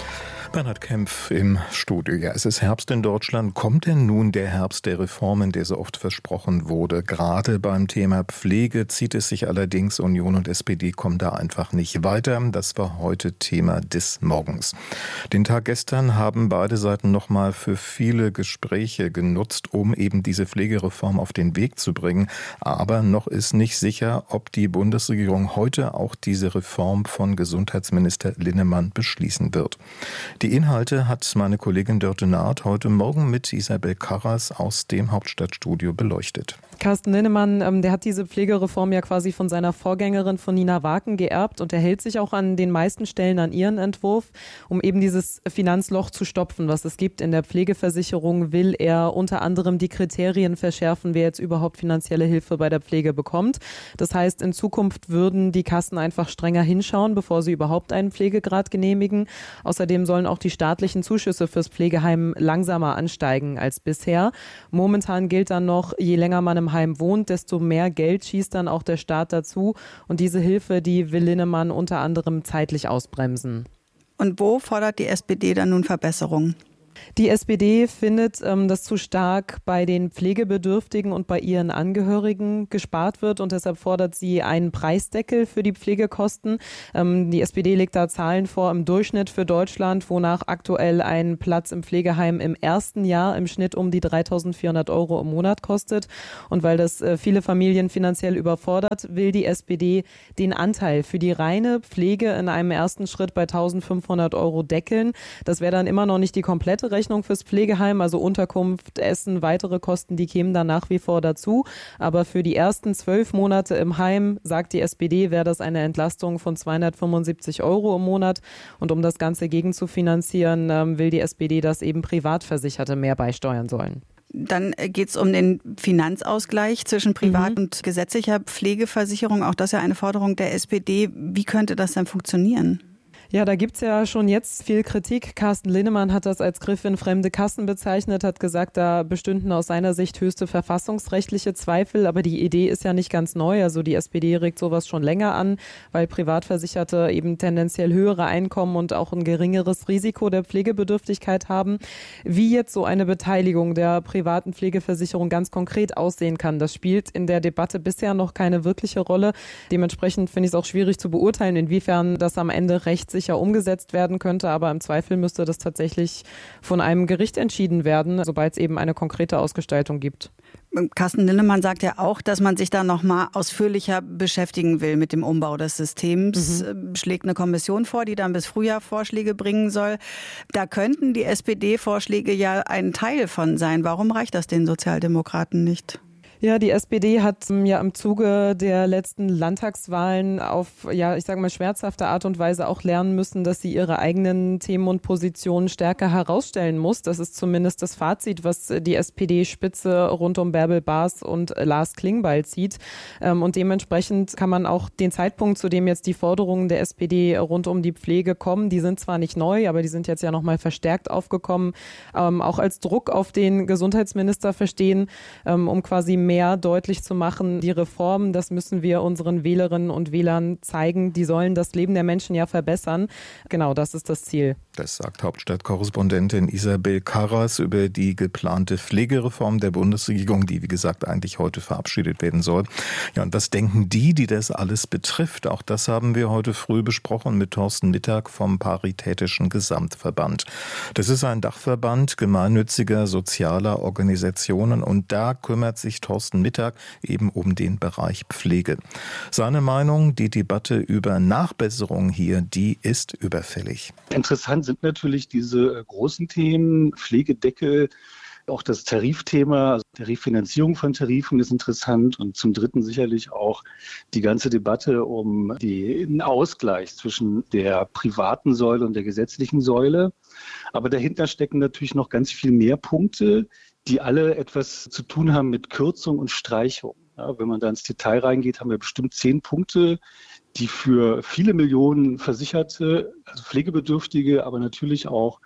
Bernhard Kempf im Studio. Ja, es ist Herbst in Deutschland. Kommt denn nun der Herbst der Reformen, der so oft versprochen wurde? Gerade beim Thema Pflege zieht es sich allerdings. Union und S P D kommen da einfach nicht weiter. Das war heute Thema des Morgens. Den Tag gestern haben beide Seiten nochmal für viele Gespräche genutzt, um eben diese Pflegereform auf den Weg zu bringen. Aber noch ist nicht sicher, ob die Bundesregierung heute auch diese Reform von Gesundheitsminister Linnemann beschließen wird. Die Inhalte hat meine Kollegin Dörte Naht heute Morgen mit Isabel Karras aus dem Hauptstadtstudio beleuchtet. Carsten Linnemann, der hat diese Pflegereform ja quasi von seiner Vorgängerin von Nina Waken geerbt und er hält sich auch an den meisten Stellen an ihren Entwurf, um eben dieses Finanzloch zu stopfen, was es gibt in der Pflegeversicherung, will er unter anderem die Kriterien verschärfen, wer jetzt überhaupt finanzielle Hilfe bei der Pflege bekommt. Das heißt, in Zukunft würden die Kassen einfach strenger hinschauen, bevor sie überhaupt einen Pflegegrad genehmigen. Außerdem sollen auch die staatlichen Zuschüsse fürs Pflegeheim langsamer ansteigen als bisher. Momentan gilt dann noch, je länger man im Heim wohnt, desto mehr Geld schießt dann auch der Staat dazu. Und diese Hilfe, die will Linnemann unter anderem zeitlich ausbremsen. Und wo fordert die S P D dann nun Verbesserungen? Die S P D findet, dass zu stark bei den Pflegebedürftigen und bei ihren Angehörigen gespart wird und deshalb fordert sie einen Preisdeckel für die Pflegekosten. Die S P D legt da Zahlen vor im Durchschnitt für Deutschland, wonach aktuell ein Platz im Pflegeheim im ersten Jahr im Schnitt um die dreitausendvierhundert Euro im Monat kostet. Und weil das viele Familien finanziell überfordert, will die S P D den Anteil für die reine Pflege in einem ersten Schritt bei eintausendfünfhundert Euro deckeln. Das wäre dann immer noch nicht die komplette Rechnung fürs Pflegeheim, also Unterkunft, Essen, weitere Kosten, die kämen dann nach wie vor dazu. Aber für die ersten zwölf Monate im Heim, sagt die S P D, wäre das eine Entlastung von zweihundertfünfundsiebzig Euro im Monat. Und um das Ganze gegenzufinanzieren, will die S P D, dass eben Privatversicherte mehr beisteuern sollen. Dann geht es um den Finanzausgleich zwischen privat- mhm. und gesetzlicher Pflegeversicherung. Auch das ist ja eine Forderung der S P D. Wie könnte das denn funktionieren? Ja, da gibt's ja schon jetzt viel Kritik. Carsten Linnemann hat das als Griff in fremde Kassen bezeichnet, hat gesagt, da bestünden aus seiner Sicht höchste verfassungsrechtliche Zweifel. Aber die Idee ist ja nicht ganz neu. Also die S P D regt sowas schon länger an, weil Privatversicherte eben tendenziell höhere Einkommen und auch ein geringeres Risiko der Pflegebedürftigkeit haben. Wie jetzt so eine Beteiligung der privaten Pflegeversicherung ganz konkret aussehen kann, das spielt in der Debatte bisher noch keine wirkliche Rolle. Dementsprechend finde ich es auch schwierig zu beurteilen, inwiefern das am Ende rechtssicher sicher umgesetzt werden könnte, aber im Zweifel müsste das tatsächlich von einem Gericht entschieden werden, sobald es eben eine konkrete Ausgestaltung gibt. Carsten Linnemann sagt ja auch, dass man sich da noch mal ausführlicher beschäftigen will mit dem Umbau des Systems. Mhm. Schlägt eine Kommission vor, die dann bis Frühjahr Vorschläge bringen soll. Da könnten die S P D-Vorschläge ja ein Teil von sein. Warum reicht das den Sozialdemokraten nicht? Ja, die S P D hat ja im Zuge der letzten Landtagswahlen auf, ja, ich sage mal, schmerzhafte Art und Weise auch lernen müssen, dass sie ihre eigenen Themen und Positionen stärker herausstellen muss. Das ist zumindest das Fazit, was die S P D-Spitze rund um Bärbel Baas und Lars Klingbeil zieht. Und dementsprechend kann man auch den Zeitpunkt, zu dem jetzt die Forderungen der S P D rund um die Pflege kommen, die sind zwar nicht neu, aber die sind jetzt ja nochmal verstärkt aufgekommen, auch als Druck auf den Gesundheitsminister verstehen, um quasi mehr mehr deutlich zu machen, die Reformen, das müssen wir unseren Wählerinnen und Wählern zeigen, die sollen das Leben der Menschen ja verbessern. Genau, das ist das Ziel. Das sagt Hauptstadtkorrespondentin Isabel Karras über die geplante Pflegereform der Bundesregierung, die, wie gesagt, eigentlich heute verabschiedet werden soll. Ja, und was denken die, die das alles betrifft? Auch das haben wir heute früh besprochen mit Thorsten Mittag vom Paritätischen Gesamtverband. Das ist ein Dachverband gemeinnütziger sozialer Organisationen und da kümmert sich Thorsten Mittag eben um den Bereich Pflege. Seine Meinung, die Debatte über Nachbesserungen hier, die ist überfällig. Interessant sind natürlich diese großen Themen, Pflegedeckel, auch das Tarifthema, also die Refinanzierung von Tarifen ist interessant und zum Dritten sicherlich auch die ganze Debatte um den Ausgleich zwischen der privaten Säule und der gesetzlichen Säule. Aber dahinter stecken natürlich noch ganz viel mehr Punkte, die alle etwas zu tun haben mit Kürzung und Streichung. Ja, wenn man da ins Detail reingeht, haben wir bestimmt zehn Punkte, die für viele Millionen Versicherte, also Pflegebedürftige, aber natürlich auch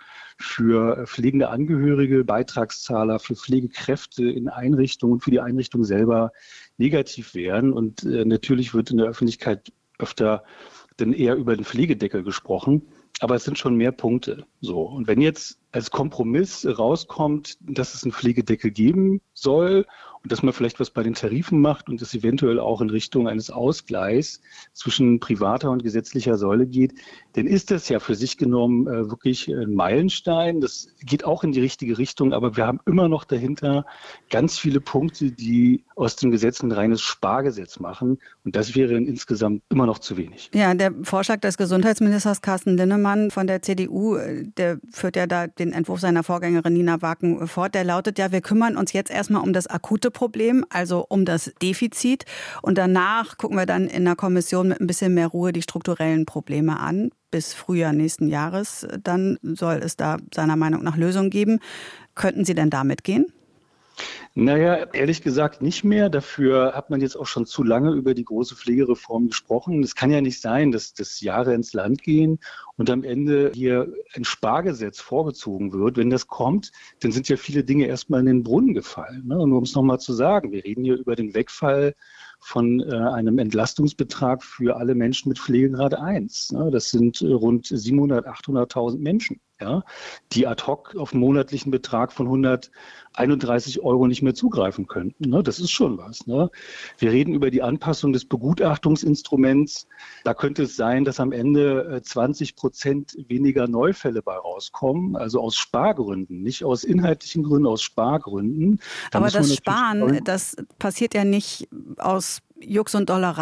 für pflegende Angehörige, Beitragszahler, für Pflegekräfte in Einrichtungen, für die Einrichtung selber negativ wären. Und äh, natürlich wird in der Öffentlichkeit öfter dann eher über den Pflegedeckel gesprochen. aber es sind schon mehr Punkte. So. Und wenn jetzt als Kompromiss rauskommt, dass es einen Pflegedeckel geben soll und dass man vielleicht was bei den Tarifen macht und es eventuell auch in Richtung eines Ausgleichs zwischen privater und gesetzlicher Säule geht, dann ist das ja für sich genommen äh, wirklich ein Meilenstein. Das geht auch in die richtige Richtung, aber wir haben immer noch dahinter ganz viele Punkte, die aus dem Gesetz ein reines Spargesetz machen. Und das wäre insgesamt immer noch zu wenig. Ja, der Vorschlag des Gesundheitsministers Carsten Linnemann von der C D U, der führt ja da den Entwurf seiner Vorgängerin Nina Waken fort. Der lautet ja, wir kümmern uns jetzt erstmal um das akute Problem, also um das Defizit. Und danach gucken wir dann in der Kommission mit ein bisschen mehr Ruhe die strukturellen Probleme an. Bis Frühjahr nächsten Jahres, dann soll es da seiner Meinung nach Lösungen geben. Könnten Sie denn da mitgehen? Naja, ehrlich gesagt nicht mehr. Dafür hat man jetzt auch schon zu lange über die große Pflegereform gesprochen. Es kann ja nicht sein, dass das Jahre ins Land gehen und am Ende hier ein Spargesetz vorgezogen wird. Wenn das kommt, dann sind ja viele Dinge erstmal in den Brunnen gefallen. Und nur um es nochmal zu sagen, wir reden hier über den Wegfall von äh, einem Entlastungsbetrag für alle Menschen mit Pflegegrad eins. Ne? Das sind äh, rund siebenhunderttausend, achthunderttausend Menschen, ja, die ad hoc auf einen monatlichen Betrag von hunderteinunddreißig Euro nicht mehr zugreifen könnten. Ne? Das ist schon was. Ne? Wir reden über die Anpassung des Begutachtungsinstruments. Da könnte es sein, dass am Ende äh, zwanzig Prozent weniger Neufälle bei rauskommen, also aus Spargründen, nicht aus inhaltlichen Gründen, aus Spargründen. Da Aber das Sparen, das passiert ja nicht aus Jux und Dollerei,